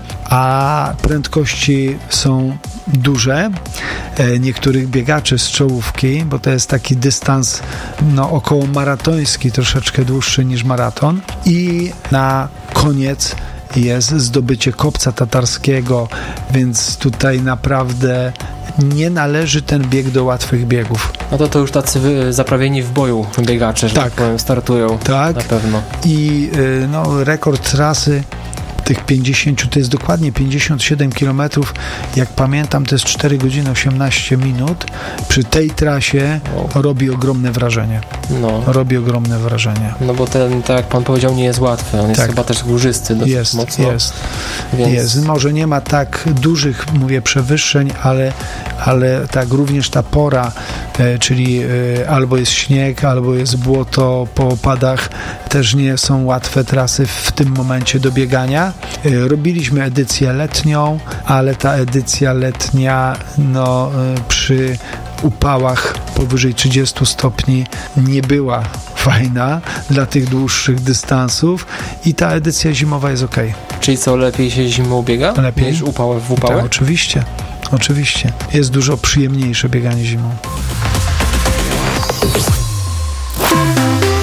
a prędkości są duże. Niektórych biegaczy z czołówki, bo to jest taki dystans no, około maratoński, troszeczkę dłuższy niż maraton, i na koniec jest zdobycie kopca tatarskiego, więc tutaj naprawdę nie należy ten bieg do łatwych biegów. No to to już tacy zaprawieni w boju biegacze, że tak, tak powiem, startują. Tak. Na pewno. I no, rekord trasy tych pięćdziesiąt, to jest dokładnie pięćdziesiąt siedem kilometrów. Jak pamiętam, to jest cztery godziny osiemnaście minut. Przy tej trasie wow. robi ogromne wrażenie. No. Robi ogromne wrażenie. No bo ten, tak jak pan powiedział, nie jest łatwy. On jest tak. chyba też górzysty dosyć jest, mocno. Jest, Więc... jest. Może nie ma tak dużych, mówię, przewyższeń, ale, ale tak również ta pora, e, czyli e, albo jest śnieg, albo jest błoto po opadach, też nie są łatwe trasy w tym momencie do biegania. Robiliśmy edycję letnią, ale ta edycja letnia no, przy upałach powyżej trzydziestu stopni nie była fajna dla tych dłuższych dystansów i ta edycja zimowa jest ok. Czyli co, lepiej się zimą biega? Lepiej. Niż upały w upały? Tak, oczywiście. Oczywiście. Jest dużo przyjemniejsze bieganie zimą.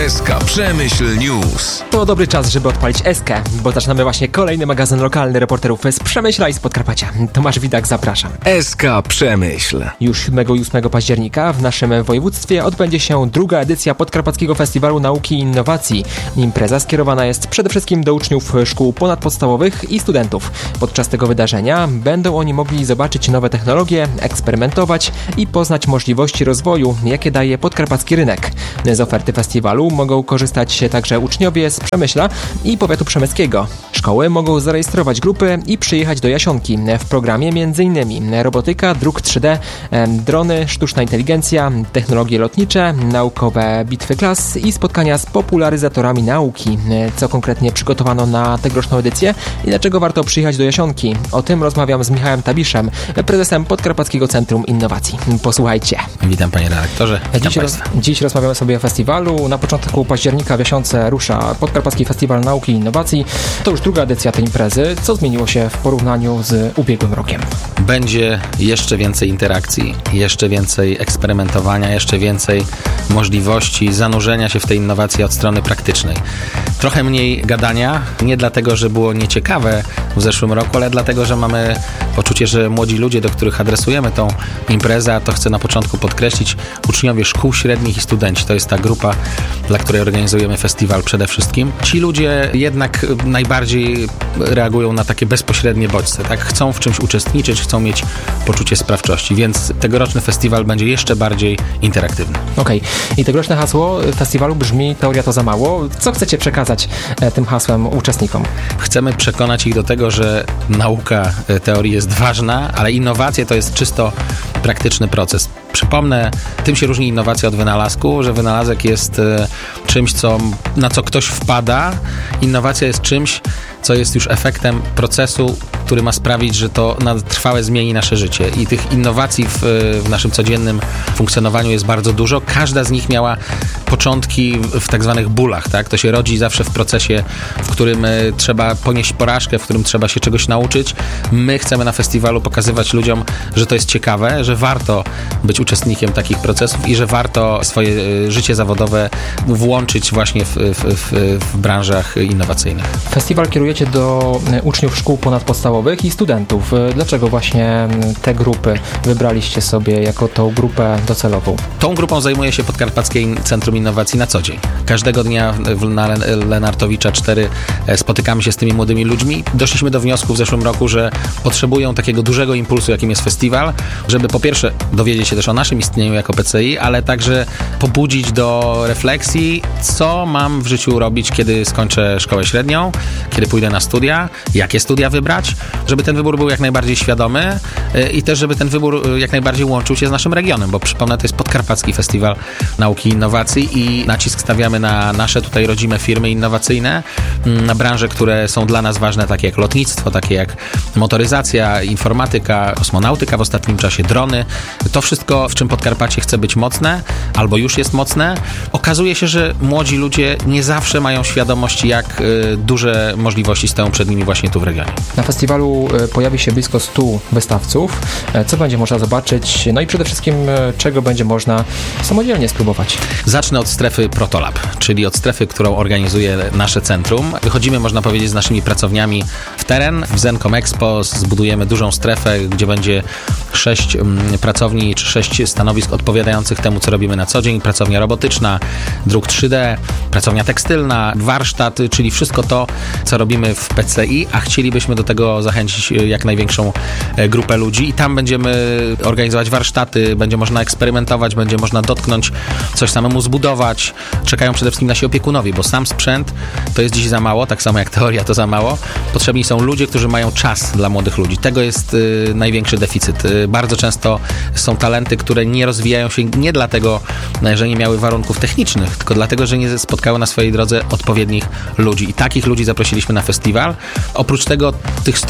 S K Przemyśl News. To dobry czas, żeby odpalić Eskę, bo zaczynamy właśnie kolejny magazyn lokalny reporterów z Przemyśla i z Podkarpacia. Tomasz Widak, zapraszam. S K Przemyśl. Już siódmego i ósmego października w naszym województwie odbędzie się druga edycja Podkarpackiego Festiwalu Nauki i Innowacji. Impreza skierowana jest przede wszystkim do uczniów szkół ponadpodstawowych i studentów. Podczas tego wydarzenia będą oni mogli zobaczyć nowe technologie, eksperymentować i poznać możliwości rozwoju, jakie daje podkarpacki rynek. Z oferty festiwalu mogą korzystać także uczniowie z Przemyśla i powiatu przemyskiego. Szkoły mogą zarejestrować grupy i przyjechać do Jasionki. W programie m.in. robotyka, druk trzy D, drony, sztuczna inteligencja, technologie lotnicze, naukowe bitwy klas i spotkania z popularyzatorami nauki. Co konkretnie przygotowano na tegoroczną edycję i dlaczego warto przyjechać do Jasionki? O tym rozmawiam z Michałem Tabiszem, prezesem Podkarpackiego Centrum Innowacji. Posłuchajcie. Witam panie redaktorze. Witam dziś, roz, dziś rozmawiamy sobie o festiwalu. Na początku października w Jasionce rusza Podkarpacki Festiwal Nauki i Innowacji. To już druga edycja tej imprezy. Co zmieniło się w porównaniu z ubiegłym rokiem? Będzie jeszcze więcej interakcji, jeszcze więcej eksperymentowania, jeszcze więcej możliwości zanurzenia się w tej innowacji od strony praktycznej. Trochę mniej gadania, nie dlatego, że było nieciekawe w zeszłym roku, ale dlatego, że mamy poczucie, że młodzi ludzie, do których adresujemy tą imprezę, a to chcę na początku podkreślić, uczniowie szkół średnich i studenci. To jest ta grupa, dla której organizujemy festiwal przede wszystkim. Ci ludzie jednak najbardziej reagują na takie bezpośrednie bodźce, tak? Chcą w czymś uczestniczyć, chcą mieć poczucie sprawczości, więc tegoroczny festiwal będzie jeszcze bardziej interaktywny. Okej. Okay. I tegoroczne hasło festiwalu brzmi teoria to za mało. Co chcecie przekazać e, tym hasłem uczestnikom? Chcemy przekonać ich do tego, że nauka teorii jest ważna, ale innowacje to jest czysto praktyczny proces. Przypomnę, tym się różni innowacja od wynalazku, że wynalazek jest e, czymś, co, na co ktoś wpada. Innowacja jest czymś, co jest już efektem procesu, który ma sprawić, że to na trwałe zmieni nasze życie. I tych innowacji w, w naszym codziennym funkcjonowaniu jest bardzo dużo. Każda z nich miała początki w, w tak zwanych bólach, tak? To się rodzi zawsze w procesie, w którym y, trzeba ponieść porażkę, w którym trzeba się czegoś nauczyć. My chcemy na festiwalu pokazywać ludziom, że to jest ciekawe, że warto być uczestnikiem takich procesów i że warto swoje y, życie zawodowe włączyć właśnie w, w, w, w branżach innowacyjnych. Festiwal kierujecie do uczniów szkół ponadpodstawowych i studentów. Dlaczego właśnie te grupy wybraliście sobie jako tą grupę docelową? Tą grupą zajmuje się Podkarpackie Centrum Innowacji na co dzień. Każdego dnia na Lenartowicza cztery spotykamy się z tymi młodymi ludźmi. Doszliśmy do wniosku w zeszłym roku, że potrzebują takiego dużego impulsu, jakim jest festiwal, żeby po pierwsze dowiedzieć się też o naszym istnieniu jako P C I, ale także pobudzić do refleksji, co mam w życiu robić, kiedy skończę szkołę średnią, kiedy pójdę na studia, jakie studia wybrać, żeby ten wybór był jak najbardziej świadomy i też, żeby ten wybór jak najbardziej łączył się z naszym regionem, bo przypomnę, to jest Podkarpacki Festiwal Nauki i Innowacji i nacisk stawiamy na nasze tutaj rodzime firmy innowacyjne, na branże, które są dla nas ważne, takie jak lotnictwo, takie jak motoryzacja, informatyka, kosmonautyka w ostatnim czasie, drony. To wszystko, w czym Podkarpacie chce być mocne, albo już jest mocne. Okazuje się, że młodzi ludzie nie zawsze mają świadomość, jak y, duże możliwości stoją przed nimi właśnie tu w regionie. Na festiwalu pojawi się blisko stu wystawców. Co będzie można zobaczyć? No i przede wszystkim czego będzie można samodzielnie spróbować? Zacznę od strefy Protolab, czyli od strefy, którą organizuje nasze centrum. Wychodzimy, można powiedzieć, z naszymi pracowniami w teren. W Zencom Expo zbudujemy dużą strefę, gdzie będzie sześć pracowni czy sześć stanowisk odpowiadających temu, co robimy na co dzień. Pracownia robotyczna, druk trzy D, pracownia tekstylna, warsztat, czyli wszystko to, co robimy w P C I, a chcielibyśmy do tego zachęcić jak największą grupę ludzi i tam będziemy organizować warsztaty, będzie można eksperymentować, będzie można dotknąć, coś samemu zbudować. Czekają przede wszystkim nasi opiekunowie, bo sam sprzęt to jest dziś za mało, tak samo jak teoria to za mało. Potrzebni są ludzie, którzy mają czas dla młodych ludzi. Tego jest y, największy deficyt. Y, bardzo często są talenty, które nie rozwijają się nie dlatego, że nie miały warunków technicznych, tylko dlatego, że nie spotkały na swojej drodze odpowiednich ludzi. I takich ludzi zaprosiliśmy na festiwal. Oprócz tego tych stu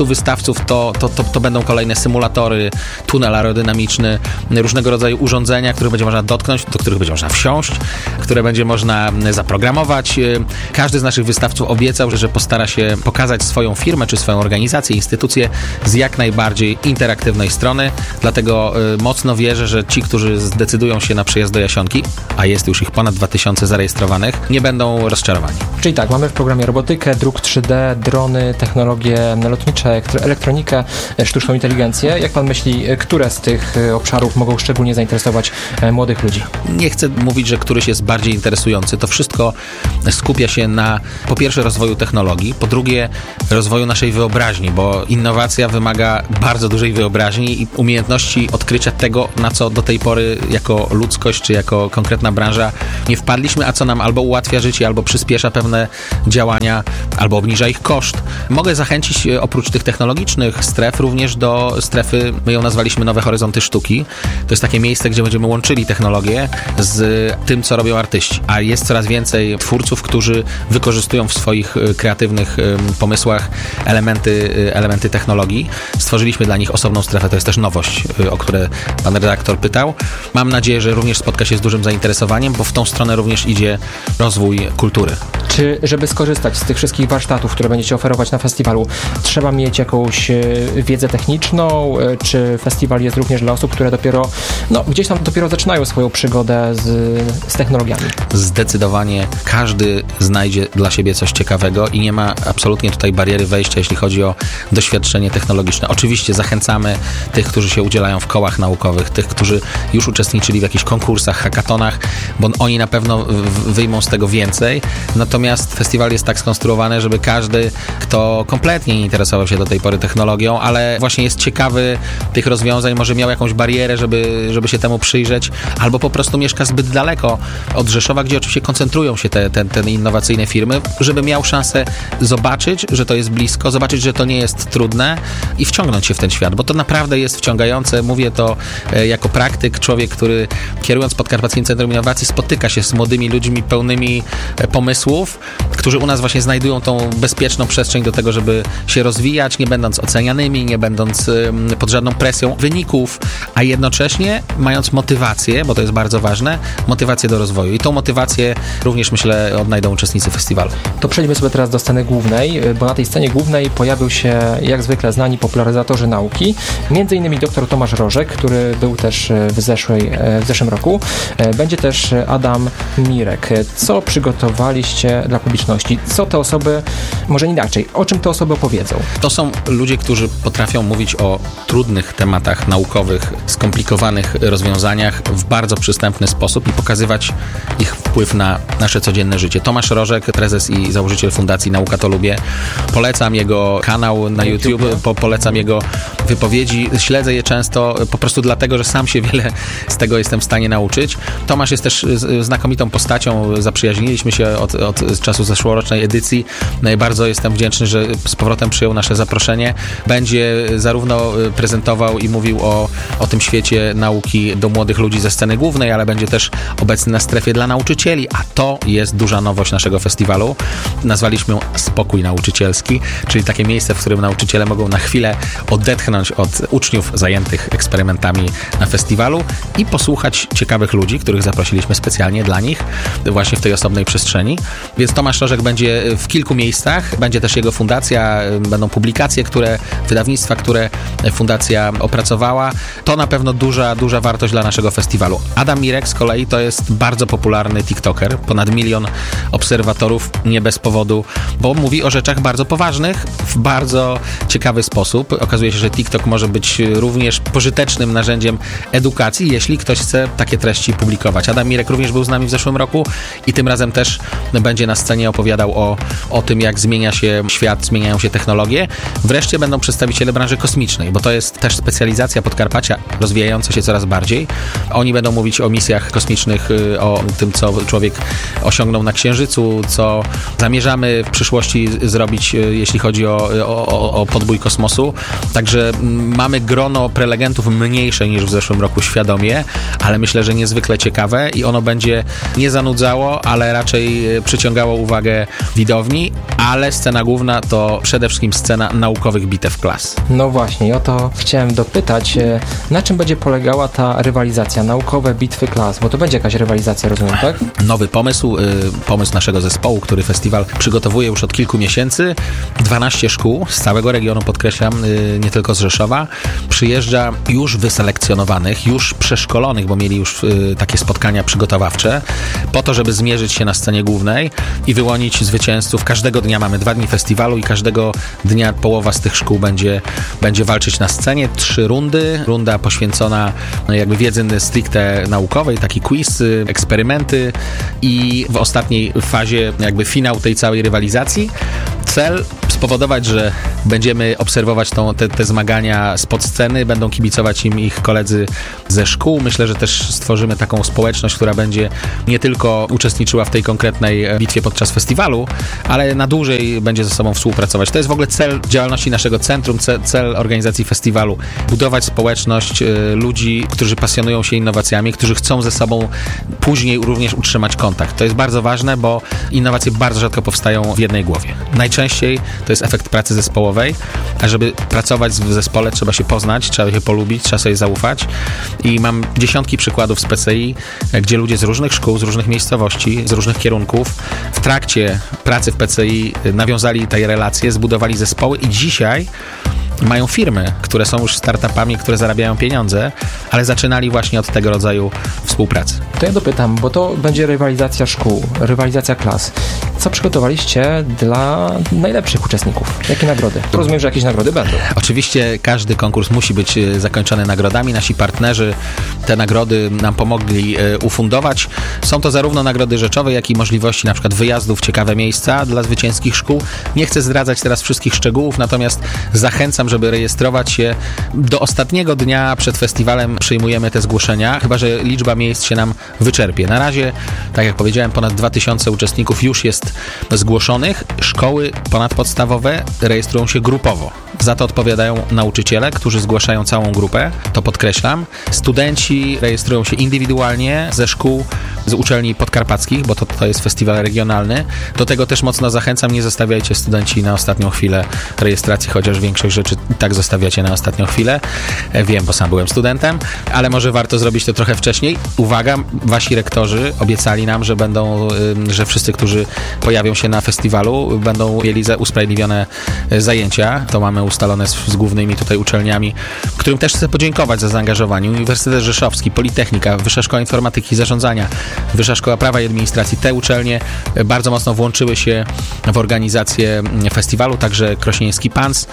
wystawców to, to, to, to będą kolejne symulatory, tunel aerodynamiczny, różnego rodzaju urządzenia, których będzie można dotknąć, do których będzie można wsiąść, które będzie można zaprogramować. Każdy z naszych wystawców obiecał, że postara się pokazać swoją firmę, czy swoją organizację, instytucję z jak najbardziej interaktywnej strony, dlatego mocno wierzę, że ci, którzy zdecydują się na przyjazd do Jasionki, a jest już ich ponad dwa tysiące zarejestrowanych, nie będą rozczarowani. Czyli tak, mamy w programie robotykę, druk trzy D, drony, technologie lotnicze, elektronikę, sztuczną inteligencję. Jak pan myśli, które z tych obszarów mogą szczególnie zainteresować młodych ludzi? Nie chcę mówić, że któryś jest bardziej interesujący. To wszystko skupia się na, po pierwsze, rozwoju technologii, po drugie, rozwoju naszej wyobraźni, bo innowacja wymaga bardzo dużej wyobraźni i umiejętności odkrycia tego, na co do tej pory jako ludzkość, czy jako konkretna branża nie wpadliśmy, a co nam albo ułatwia życie, albo przyspiesza pewne działania, albo obniża ich koszt. Mogę zachęcić oprócz tych technologicznych stref również do strefy, my ją nazwaliśmy Nowe Horyzonty Sztuki. To jest takie miejsce, gdzie będziemy łączyli technologię z tym, co robią artyści. A jest coraz więcej twórców, którzy wykorzystują w swoich kreatywnych pomysłach elementy, elementy technologii. Stworzyliśmy dla nich osobną strefę, to jest też nowość, o które pan redaktor pytał. Mam nadzieję, że również spotka się z dużym zainteresowaniem, bo w tą stronę również idzie rozwój kultury. Czy żeby skorzystać z tych wszystkich warsztatów, które będziecie oferować na festiwalu, trzeba mieć jakąś wiedzę techniczną, czy festiwal jest również dla osób, które dopiero, no gdzieś tam dopiero zaczynają swoją przygodę z, z technologiami? Zdecydowanie każdy znajdzie dla siebie coś ciekawego i nie ma absolutnie tutaj bariery wejścia, jeśli chodzi o doświadczenie technologiczne. Oczywiście zachęcamy tych, którzy się udzielają w kołach naukowych, tych, którzy już uczestniczyli w jakichś konkursach, hackatonach, bo oni na pewno wyjmą z tego więcej. Natomiast festiwal jest tak skonstruowany, żeby każdy, kto kompletnie nie interesował się do tej pory technologią, ale właśnie jest ciekawy tych rozwiązań, może miał jakąś barierę, żeby, żeby się temu przyjrzeć, albo po prostu mieszka zbyt daleko od Rzeszowa, gdzie oczywiście koncentrują się te, te, te innowacyjne firmy, żeby miał szansę zobaczyć, że to jest blisko, zobaczyć, że to nie jest trudne i wciągnąć się w ten świat, bo to naprawdę jest wciągające. Mówię to e, jako praktyk, człowiek, który kierując Podkarpackim Centrum Innowacji spotyka się z młodymi ludźmi pełnymi e, pomysłów, którzy u nas właśnie znajdują tą bezpieczną przestrzeń do tego, żeby się rozwijać, nie będąc ocenianymi, nie będąc e, pod żadną presją wyników, a jednocześnie mając motywację, bo to jest bardzo ważne, motywację do rozwoju. I tą motywację również, myślę, odnajdą uczestnicy festiwalu. To przejdźmy sobie teraz do sceny głównej, bo na tej scenie głównej pojawił się jak zwykle znani popularyzatorzy nauki, między innymi dr Tomasz Rożek, który był też w, zeszłej, w zeszłym roku. Będzie też Adam Mirek. Co przygotowaliście dla publiczności? Co te osoby, może inaczej, o czym te osoby opowiedzą? To są ludzie, którzy potrafią mówić o trudnych tematach naukowych, skomplikowanych rozwiązaniach w bardzo przystępny sposób i pokazywać ich wpływ na nasze codzienne życie. Tomasz Rożek, prezes i założyciel Fundacji Nauka to Lubię. Polecam jego kanał na YouTube, po, polecam jego wypowiedzi. Śledzę je często po prostu dlatego, że sam się wiele z tego jestem w stanie nauczyć. Tomasz jest też znakomitą postacią. Zaprzyjaźniliśmy się od, od czasu zeszłorocznej edycji. Bardzo jestem wdzięczny, że z powrotem przyjął nasze zaproszenie. Będzie zarówno prezentował i mówił o, o tym świecie nauki do młodych ludzi ze sceny głównej, ale będzie też obecny na strefie dla nauczycieli, a to jest duża nowość naszego festiwalu. Nazwaliśmy ją Spokój Nauczycielski, czyli takie miejsce, w którym nauczyciele mogą na chwilę odetchnąć od uczniów zajętych eksperymentami na festiwalu i posłuchać ciekawych ludzi, których zaprosiliśmy specjalnie dla nich właśnie w tej osobnej przestrzeni. Więc Tomasz Rożek będzie w kilku miejscach, będzie też jego fundacja, będą publikacje, które, wydawnictwa, które fundacja opracowała. To na pewno duża, duża wartość dla naszego festiwalu. Adam Mirek z kolei to jest bardzo popularny TikToker, ponad milion obserwatorów, nie bez powodu, bo mówi o rzeczach bardzo poważnych, w bardzo ciekawy sposób. Okazuje się, że TikTok może być również pożytecznym narzędziem edukacji, jeśli ktoś chce takie treści publikować. Adam Mirek również był z nami w zeszłym roku i tym razem też będzie na scenie opowiadał o, o tym, jak zmienia się świat, zmieniają się technologie. Wreszcie będą przedstawiciele branży kosmicznej, bo to jest też specjalizacja Podkarpacia, rozwijająca się coraz bardziej. Oni będą mówić o misjach kosmicznych, o tym, co człowiek osiągnął na Księżycu, co zamierzamy w przyszłości zrobić, jeśli chodzi o, o, o podbój kosmosu. Także mamy grono prelegentów mniejsze niż w zeszłym roku świadomie, ale myślę, że niezwykle ciekawe i ono będzie nie zanudzało, ale raczej przyciągało uwagę widowni, ale ale scena główna to przede wszystkim scena naukowych bitew klas. No właśnie, o to chciałem dopytać, na czym będzie polegała ta rywalizacja, naukowe bitwy klas, bo to będzie jakaś rywalizacja, rozumiem, tak? Nowy pomysł, pomysł naszego zespołu, który festiwal przygotowuje już od kilku miesięcy. dwanaście szkół z całego regionu, podkreślam, nie tylko z Rzeszowa, przyjeżdża już wyselekcjonowanych, już przeszkolonych, bo mieli już takie spotkania przygotowawcze, po to, żeby zmierzyć się na scenie głównej i wyłonić zwycięzców. Każdego dnia mamy dwa dni festiwalu i każdego dnia połowa z tych szkół będzie, będzie walczyć na scenie. Trzy rundy. Runda poświęcona no, jakby wiedzy stricte naukowej, taki quiz, eksperymenty i w ostatniej fazie jakby finał tej całej rywalizacji. Cel spowodować, że będziemy obserwować tą, te, te zmagania spod sceny, będą kibicować im ich koledzy ze szkół. Myślę, że też stworzymy taką społeczność, która będzie nie tylko uczestniczyła w tej konkretnej bitwie podczas festiwalu, ale na dłużej będzie ze sobą współpracować. To jest w ogóle cel działalności naszego centrum, cel, cel organizacji festiwalu. Budować społeczność y, ludzi, którzy pasjonują się innowacjami, którzy chcą ze sobą później również utrzymać kontakt. To jest bardzo ważne, bo innowacje bardzo rzadko powstają w jednej głowie. Najczęściej to jest efekt pracy zespołowej, a żeby pracować w zespole trzeba się poznać, trzeba się polubić, trzeba sobie zaufać i mam dziesiątki przykładów z P C I, gdzie ludzie z różnych szkół, z różnych miejscowości, z różnych kierunków w trakcie pracy w P C I nawiązali te relacje, zbudowali zespoły i dzisiaj mają firmy, które są już startupami, które zarabiają pieniądze, ale zaczynali właśnie od tego rodzaju współpracy. To ja dopytam, bo to będzie rywalizacja szkół, rywalizacja klas. Co przygotowaliście dla najlepszych uczestników? Jakie nagrody? Rozumiem, że jakieś nagrody będą. Oczywiście każdy konkurs musi być zakończony nagrodami. Nasi partnerzy te nagrody nam pomogli ufundować. Są to zarówno nagrody rzeczowe, jak i możliwości na przykład wyjazdów w ciekawe miejsca dla zwycięskich szkół. Nie chcę zdradzać teraz wszystkich szczegółów, natomiast zachęcam, żeby rejestrować się. Do ostatniego dnia przed festiwalem przyjmujemy te zgłoszenia, chyba że liczba miejsc się nam wyczerpie. Na razie, tak jak powiedziałem, ponad dwa tysiące uczestników już jest zgłoszonych. Szkoły ponadpodstawowe rejestrują się grupowo. Za to odpowiadają nauczyciele, którzy zgłaszają całą grupę, to podkreślam. Studenci rejestrują się indywidualnie ze szkół, z uczelni podkarpackich, bo to, to jest festiwal regionalny. Do tego też mocno zachęcam, nie zostawiajcie studenci na ostatnią chwilę rejestracji, chociaż większość rzeczy i tak zostawiacie na ostatnią chwilę. Wiem, bo sam byłem studentem, ale może warto zrobić to trochę wcześniej. Uwaga, wasi rektorzy obiecali nam, że będą, że wszyscy, którzy pojawią się na festiwalu, będą mieli usprawiedliwione zajęcia. To mamy ustalone z, z głównymi tutaj uczelniami, którym też chcę podziękować za zaangażowanie. Uniwersytet Rzeszowski, Politechnika, Wyższa Szkoła Informatyki i Zarządzania, Wyższa Szkoła Prawa i Administracji. Te uczelnie bardzo mocno włączyły się w organizację festiwalu, także Krośnieński Pans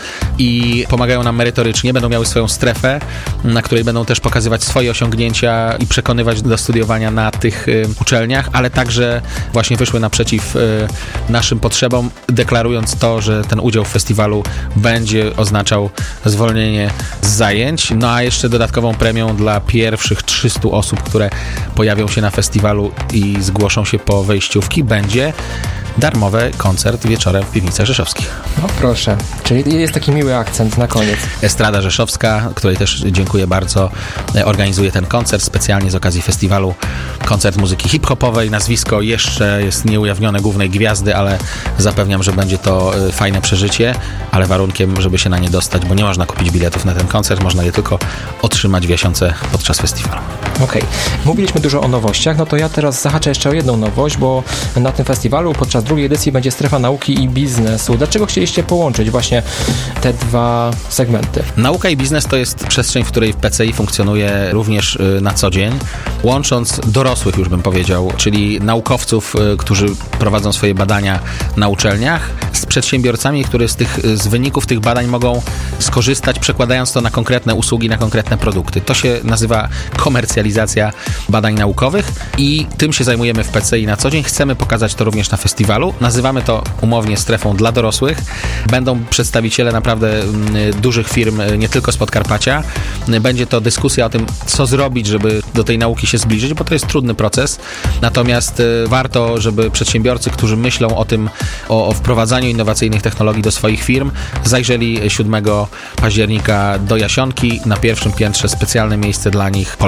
i pomagają nam merytorycznie. Będą miały swoją strefę, na której będą też pokazywać swoje osiągnięcia i przekonywać do studiowania na tych y, uczelniach, ale także właśnie wyszły naprzeciw y, naszym potrzebom, deklarując to, że ten udział w festiwalu będzie oznaczał zwolnienie z zajęć. No a jeszcze dodatkową premią dla pierwszych trzystu osób, które pojawią się na festiwalu i zgłoszą się po wejściówki, będzie darmowy koncert wieczorem w piwnicach rzeszowskich. No proszę, czyli jest taki miły akcent na koniec. Estrada Rzeszowska, której też dziękuję bardzo, organizuje ten koncert specjalnie z okazji festiwalu. Koncert muzyki hip-hopowej. Nazwisko jeszcze jest nieujawnione głównej gwiazdy, ale zapewniam, że będzie to fajne przeżycie, ale warunkiem, żeby się na nie dostać, bo nie można kupić biletów na ten koncert, można je tylko otrzymać w Jasiące podczas festiwalu. Okej. Okay. Mówiliśmy dużo o nowościach, no to ja teraz zahaczę jeszcze o jedną nowość, bo na tym festiwalu podczas drugiej edycji będzie strefa nauki i biznesu. Dlaczego chcieliście połączyć właśnie te dwa segmenty? Nauka i biznes to jest przestrzeń, w której w P C I funkcjonuje również na co dzień, łącząc dorosłych, już bym powiedział, czyli naukowców, którzy prowadzą swoje badania na uczelniach, z przedsiębiorcami, którzy z, tych, z wyników tych badań mogą skorzystać, przekładając to na konkretne usługi, na konkretne produkty. To się nazywa komercjalizacja badań naukowych i tym się zajmujemy w P C I na co dzień. Chcemy pokazać to również na festiwalu. Nazywamy to umownie strefą dla dorosłych. Będą przedstawiciele naprawdę dużych firm, nie tylko z Podkarpacia. Będzie to dyskusja o tym, co zrobić, żeby do tej nauki się zbliżyć, bo to jest trudny proces. Natomiast warto, żeby przedsiębiorcy, którzy myślą o tym, o, o wprowadzaniu innowacyjnych technologii do swoich firm, zajrzeli siódmego października do Jasionki. Na pierwszym piętrze specjalne miejsce dla nich polecam.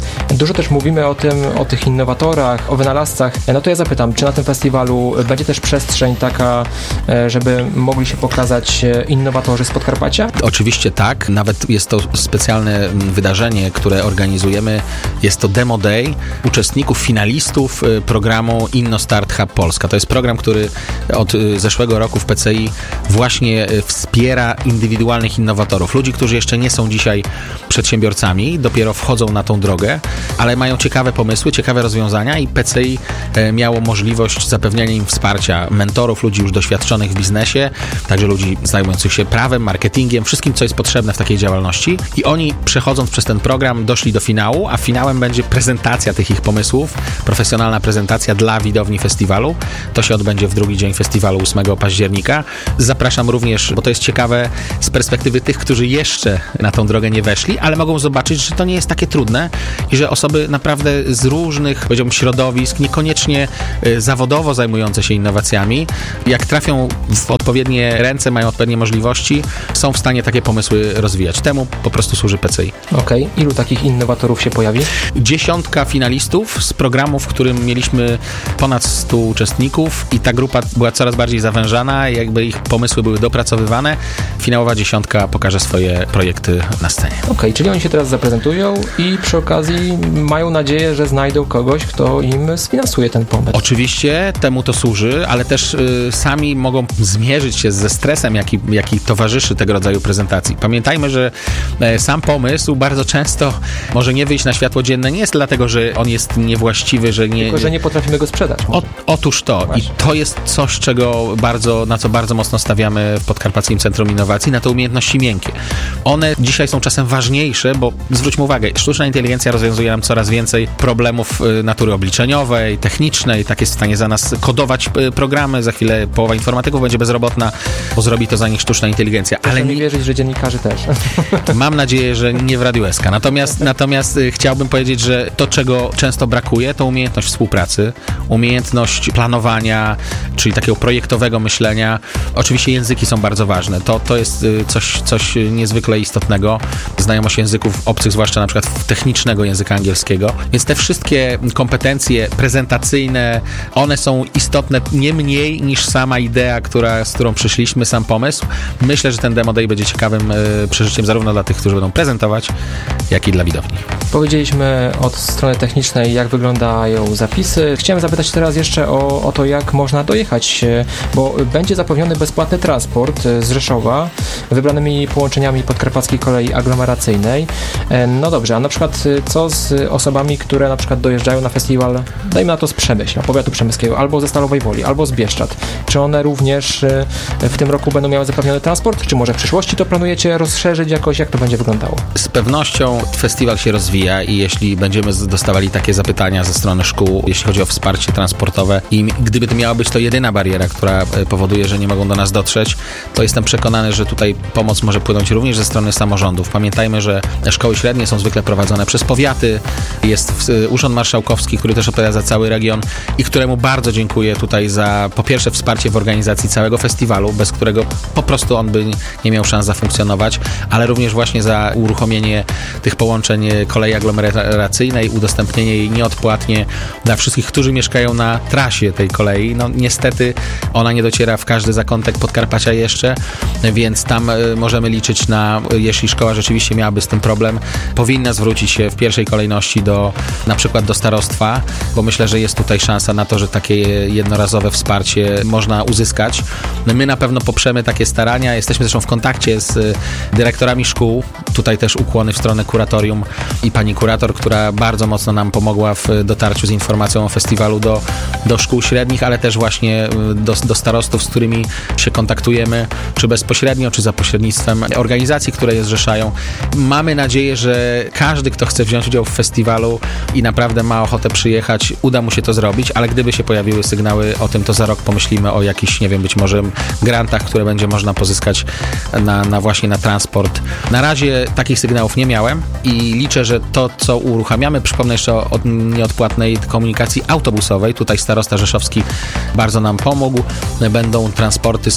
Dużo też mówimy o tym, o tych innowatorach, o wynalazcach. No to ja zapytam, czy na tym festiwalu będzie też przestrzeń taka, żeby mogli się pokazać innowatorzy z Podkarpacia? Oczywiście tak, nawet jest to specjalne wydarzenie, które organizujemy. Jest to Demo Day uczestników, finalistów programu InnoStart Hub Polska. To jest program, który od zeszłego roku w P C I właśnie wspiera indywidualnych innowatorów. Ludzi, którzy jeszcze nie są dzisiaj przedsiębiorcami, dopiero wchodzą na tą drogę, ale mają ciekawe pomysły, ciekawe rozwiązania i P C I miało możliwość zapewniania im wsparcia mentorów, ludzi już doświadczonych w biznesie, także ludzi zajmujących się prawem, marketingiem, wszystkim, co jest potrzebne w takiej działalności. I oni, przechodząc przez ten program, doszli do finału, a finałem będzie prezentacja tych ich pomysłów, profesjonalna prezentacja dla widowni festiwalu. To się odbędzie w drugi dzień festiwalu ósmego października. Zapraszam również, bo to jest ciekawe z perspektywy tych, którzy jeszcze na tą drogę nie weszli, ale mogą zobaczyć, że to nie jest takie trudne i że osoby naprawdę z różnych, powiedziałbym, środowisk, niekoniecznie y, zawodowo zajmujące się innowacjami, jak trafią w odpowiednie ręce, mają odpowiednie możliwości, są w stanie takie pomysły rozwijać. Temu po prostu służy P C I. Okej. Okay. Ilu takich innowatorów się pojawi? Dziesiątka finalistów z programu, w którym mieliśmy ponad stu uczestników i ta grupa była coraz bardziej zawężana, jakby ich pomysły były dopracowywane. Finałowa dziesiątka pokaże swoje projekty na scenie. Okej, okay, czyli oni się teraz zaprezentują i przy okazji mają nadzieję, że znajdą kogoś, kto im sfinansuje ten pomysł. Oczywiście temu to służy, ale też y, sami mogą zmierzyć się ze stresem, jaki, jaki towarzyszy tego rodzaju prezentacji. Pamiętajmy, że y, sam pomysł bardzo często może nie wyjść na światło dzienne, nie jest dlatego, że on jest niewłaściwy, że nie... Tylko, że nie potrafimy go sprzedać. O, otóż to. Właśnie. I to jest coś, czego bardzo, na co bardzo mocno stawiamy w Podkarpackim Centrum Innowacji, na te umiejętności miękkie. One dzisiaj są czasem ważniejsze, bo zwróćmy uwagę, sztuczna inteligencja rozwiązuje nam coraz więcej problemów y, natury obliczeniowej, technicznej, tak jest w stanie za nas kodować y, programy, za chwilę połowa informatyków będzie bezrobotna, bo zrobi to za nich sztuczna inteligencja. Proszę ale nie wierzyć, że dziennikarze też. Mam nadzieję, że nie w Radiu S K. Natomiast, natomiast y, chciałbym powiedzieć, że to, czego często brakuje, to umiejętność współpracy, umiejętność planowania, czyli takiego projektowego myślenia. Oczywiście języki są bardzo ważne. To, to jest y, coś, coś niezwykle istotnego. Znajomość języków obcych, zwłaszcza na przykład technicznego języka angielskiego. Więc te wszystkie kompetencje prezentacyjne, one są istotne nie mniej niż sama idea, która, z którą przyszliśmy, sam pomysł. Myślę, że ten Demo Day będzie ciekawym y, przeżyciem zarówno dla tych, którzy będą prezentować, jak i dla widowni. Powiedzieliśmy od strony technicznej, jak wyglądają zapisy. Chciałem zapytać teraz jeszcze o, o to, jak można dojechać, bo będzie zapewniony bezpłatny transport z Rzeszowa wybranymi połączeniami Podkarpackiej Kolei Aglomeracyjnej. No dobrze, a na przykład co z osobami, które na przykład dojeżdżają na festiwal, dajmy na to z Przemyśla, powiatu przemyskiego, albo ze Stalowej Woli, albo z Bieszczad. Czy one również w tym roku będą miały zapewniony transport? Czy może w przyszłości to planujecie rozszerzyć jakoś? Jak to będzie wyglądało? Z pewnością festiwal się rozwija i jeśli będziemy dostawali takie zapytania ze strony szkół, jeśli chodzi o wsparcie transportowe i gdyby to miała być to jedyna bariera, która powoduje, że nie mogą do nas dotrzeć, to jestem przekonany, że tutaj pomoc może płynąć również ze strony samorządów. Pamiętajmy, że szkoły średnie są zwykle prowadzone przez powiaty. Jest Urząd Marszałkowski, który też odpowiada za cały region i któremu bardzo dziękuję tutaj za, po pierwsze, wsparcie w organizacji całego festiwalu, bez którego po prostu on by nie miał szans zafunkcjonować, ale również właśnie za uruchomienie tych połączeń kolei aglomeracyjnej, udostępnienie jej nieodpłatnie dla wszystkich, którzy mieszkają na trasie tej kolei. No niestety ona nie dociera w każdy zakątek Podkarpacia jeszcze, więc tam możemy liczyć na, jeśli szkoła rzeczywiście miałaby z tym problem, powinna zwrócić się w pierwszej kolejności do, na przykład do starostwa, bo myślę, że jest tutaj szansa na to, że takie jednorazowe wsparcie można uzyskać. My na pewno poprzemy takie starania, jesteśmy zresztą w kontakcie z dyrektorami szkół, tutaj też ukłony w stronę kuratorium i pani kurator, która bardzo mocno nam pomogła w dotarciu z informacją o festiwalu do, do szkół średnich, ale też właśnie do, do starostów, z którymi się kontaktujemy, czy bezpośrednio, czy za pośrednictwem organizacji, które je zrzeszają. Mamy nadzieję, że każdy, kto chce wziąć udział w festiwalu i naprawdę ma ochotę przyjechać, uda mu się to zrobić, ale gdyby się pojawiły sygnały o tym, to za rok pomyślimy o jakichś, nie wiem, być może grantach, które będzie można pozyskać na, na właśnie na transport. Na razie takich sygnałów nie miałem i liczę, że to, co uruchamiamy, przypomnę jeszcze o, o nieodpłatnej komunikacji autobusowej, tutaj starosta rzeszowski bardzo nam pomógł, będą transporty z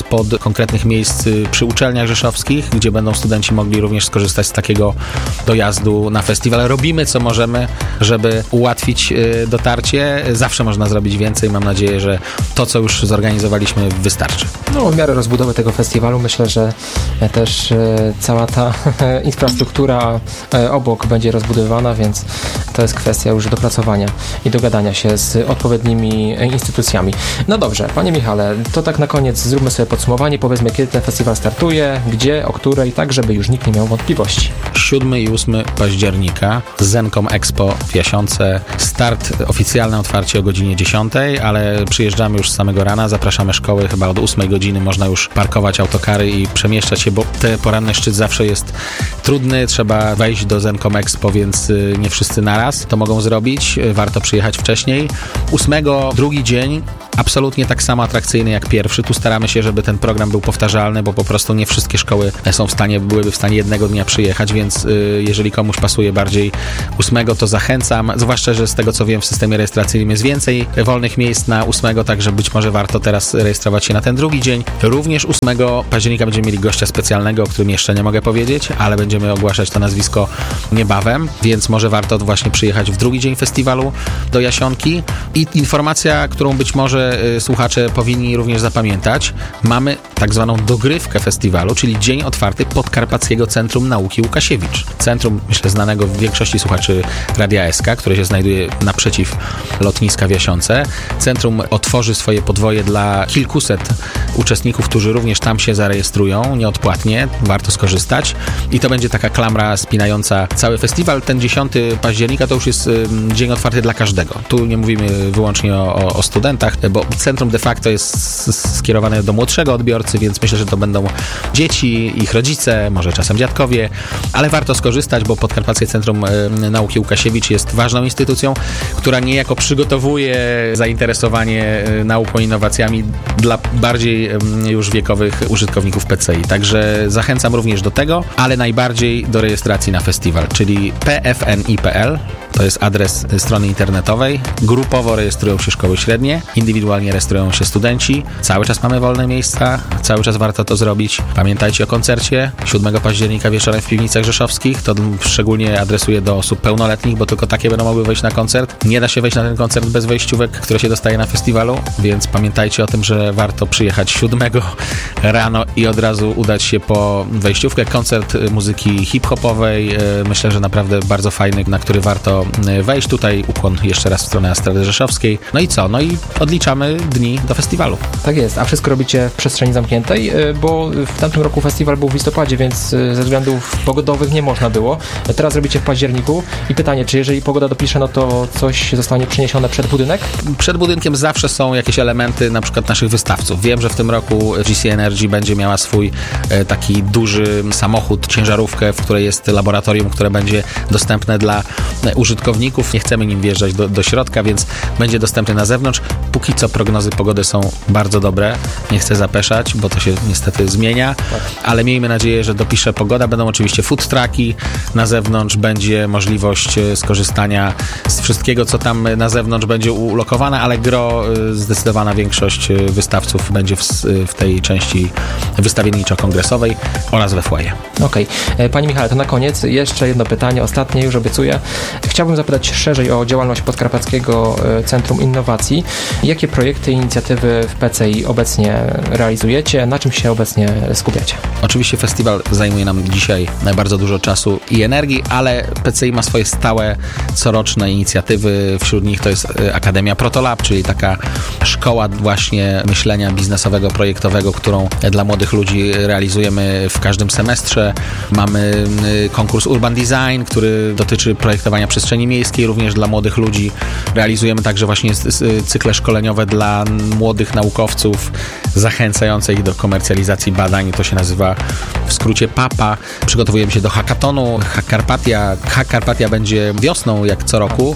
spod konkretnych miejsc przy uczelniach rzeszowskich, gdzie będą studenci mogli również skorzystać z takiego dojazdu na festiwal. Robimy co możemy, żeby ułatwić dotarcie. Zawsze można zrobić więcej. Mam nadzieję, że to, co już zorganizowaliśmy, wystarczy. No, w miarę rozbudowy tego festiwalu myślę, że też cała ta infrastruktura obok będzie rozbudowana, więc to jest kwestia już dopracowania i dogadania się z odpowiednimi instytucjami. No dobrze, panie Michale, to tak na koniec zróbmy sobie podsumowanie, powiedzmy, kiedy ten festiwal startuje, gdzie, o której, tak żeby już nikt nie miał wątpliwości. siódmego i ósmego października Zencom Expo w Jasionce. Start, oficjalne otwarcie o godzinie dziesiątej, ale przyjeżdżamy już z samego rana, zapraszamy szkoły, chyba od ósmej godziny można już parkować autokary i przemieszczać się, bo ten poranny szczyt zawsze jest trudny, trzeba wejść do Zencom Expo, więc nie wszyscy naraz to mogą zrobić, warto przyjechać wcześniej. ósmego drugi dzień, absolutnie tak samo atrakcyjny jak pierwszy. Tu staramy się, żeby ten program był powtarzalny, bo po prostu nie wszystkie szkoły są w stanie, byłyby w stanie jednego dnia przyjechać, więc y, jeżeli komuś pasuje bardziej ósmego, to zachęcam, zwłaszcza, że z tego co wiem w systemie rejestracyjnym jest więcej wolnych miejsc na ósmego, także być może warto teraz rejestrować się na ten drugi dzień. Również ósmego października będziemy mieli gościa specjalnego, o którym jeszcze nie mogę powiedzieć, ale będziemy ogłaszać to nazwisko niebawem, więc może warto właśnie przyjechać w drugi dzień festiwalu do Jasionki. I informacja, którą być może słuchacze powinni również zapamiętać. Mamy tak zwaną dogrywkę festiwalu, czyli dzień otwarty Podkarpackiego Centrum Nauki Łukasiewicz. Centrum, myślę, znanego w większości słuchaczy Radia S K, które się znajduje naprzeciw lotniska w Jasionce. Centrum otworzy swoje podwoje dla kilkuset uczestników, którzy również tam się zarejestrują nieodpłatnie. Warto skorzystać. I to będzie taka klamra spinająca cały festiwal. Ten dziesiątego października to już jest dzień otwarty dla każdego. Tu nie mówimy wyłącznie o, o studentach, bo centrum de facto jest skierowane do młodszego odbiorcy, więc myślę, że to będą dzieci, ich rodzice, może czasem dziadkowie, ale warto skorzystać, bo Podkarpackie Centrum Nauki Łukasiewicz jest ważną instytucją, która niejako przygotowuje zainteresowanie nauką i innowacjami dla bardziej już wiekowych użytkowników P C I. Także zachęcam również do tego, ale najbardziej do rejestracji na festiwal, czyli p f n i kropka p l. To jest adres strony internetowej. Grupowo rejestrują się szkoły średnie, indywidualnie rejestrują się studenci. Cały czas mamy wolne miejsca, cały czas warto to zrobić. Pamiętajcie o koncercie siódmego października wieczorem w Piwnicach Rzeszowskich. To szczególnie adresuję do osób pełnoletnich, bo tylko takie będą mogły wejść na koncert. Nie da się wejść na ten koncert bez wejściówek, które się dostaje na festiwalu, więc pamiętajcie o tym, że warto przyjechać siódmego rano i od razu udać się po wejściówkę. Koncert muzyki hip-hopowej, myślę, że naprawdę bardzo fajny, na który warto wejść. Tutaj ukłon jeszcze raz w stronę Estrady Rzeszowskiej. No i co? No i odliczamy dni do festiwalu. Tak jest, a wszystko robicie w przestrzeni zamkniętej, bo w tamtym roku festiwal był w listopadzie, więc ze względów pogodowych nie można było. Teraz robicie w październiku i pytanie, czy jeżeli pogoda dopisze, no to coś zostanie przeniesione przed budynek? Przed budynkiem zawsze są jakieś elementy, na przykład naszych wystawców. Wiem, że w tym roku G C Energy będzie miała swój e, taki duży samochód, ciężarówkę, w której jest laboratorium, które będzie dostępne dla e, użytkowników. Nie chcemy nim wjeżdżać do, do środka, więc będzie dostępny na zewnątrz. Póki co prognozy pogody są bardzo dobre. Nie chcę zapeszać, bo to się niestety zmienia, ale miejmy nadzieję, że dopisze pogoda. Będą oczywiście food trucki na zewnątrz, będzie możliwość skorzystania z wszystkiego, co tam na zewnątrz będzie ulokowane, ale gro, zdecydowana większość wystawców będzie w, w tej części wystawienniczo-kongresowej oraz we foyer. Okej. Okay. Panie Michale, to na koniec jeszcze jedno pytanie, ostatnie już obiecuję. Chciałbym zapytać szerzej o działalność Podkarpackiego Centrum Innowacji. Jakie projekty i inicjatywy w P C I obecnie realizujecie? Na czym się obecnie skupiacie? Oczywiście festiwal zajmuje nam dzisiaj bardzo dużo czasu i energii, ale P C I ma swoje stałe, coroczne inicjatywy. Wśród nich to jest Akademia Protolab, czyli taka szkoła właśnie myślenia biznesowego, projektowego, którą dla młodych ludzi realizujemy w każdym semestrze. Mamy konkurs Urban Design, który dotyczy projektowania przestrzeni miejskiej, również dla młodych ludzi. Realizujemy także właśnie cykle szkoleniowe dla młodych naukowców, zachęcające ich do komercjalizacji badań. To się nazywa w skrócie PAPA. Przygotowujemy się do hackathonu. Hack Carpatia. Hack Carpatia będzie wiosną, jak co roku,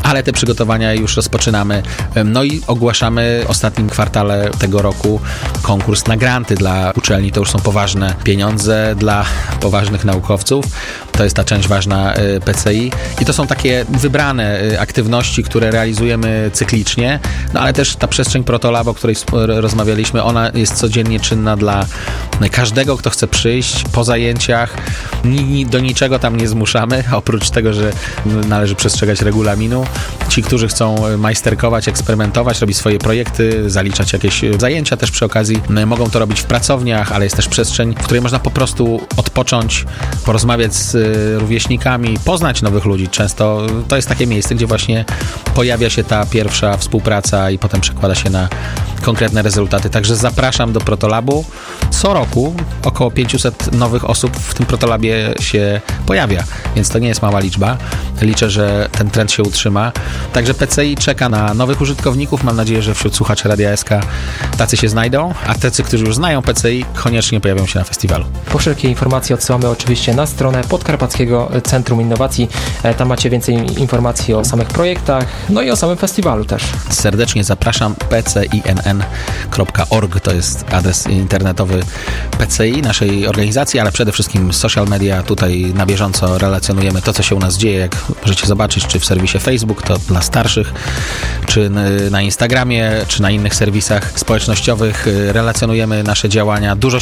ale te przygotowania już rozpoczynamy. No i ogłaszamy w ostatnim kwartale tego roku konkurs na granty dla uczelni. To już są poważne pieniądze dla poważnych naukowców. To jest ta część ważna P C I i to są takie wybrane aktywności, które realizujemy cyklicznie, no ale też ta przestrzeń Protolab, o której rozmawialiśmy, ona jest codziennie czynna dla każdego, kto chce przyjść po zajęciach. Do niczego tam nie zmuszamy, oprócz tego, że należy przestrzegać regulaminu. Ci, którzy chcą majsterkować, eksperymentować, robić swoje projekty, zaliczać jakieś zajęcia też przy okazji, mogą to robić w pracowniach, ale jest też przestrzeń, w której można po prostu odpocząć, porozmawiać z rówieśnikami, poznać nowych ludzi. Często to jest takie miejsce, gdzie właśnie pojawia się ta pierwsza współpraca i potem przekłada się na konkretne rezultaty. Także zapraszam do Protolabu. Co roku około pięćset nowych osób w tym Protolabie się pojawia, więc to nie jest mała liczba. Liczę, że ten trend się utrzyma. Także P C I czeka na nowych użytkowników. Mam nadzieję, że wśród słuchaczy Radia S K tacy się znajdą, a tacy, którzy już znają P C I, koniecznie pojawią się na festiwalu. Po wszelkie informacje odsyłamy oczywiście na stronę Podkarpackiego Centrum Innowacji. Tam macie więcej informacji o samych projektach, no i o samym festiwalu też. Serdecznie zapraszam. p c i n n kropka org to jest adres internetowy P C I, naszej organizacji, ale przede wszystkim social media. Tutaj na bieżąco relacjonujemy to, co się u nas dzieje, jak możecie zobaczyć, czy w serwisie Facebook, to dla starszych, czy na Instagramie, czy na innych serwisach społecznościowych. Relacjonujemy nasze działania. Dużo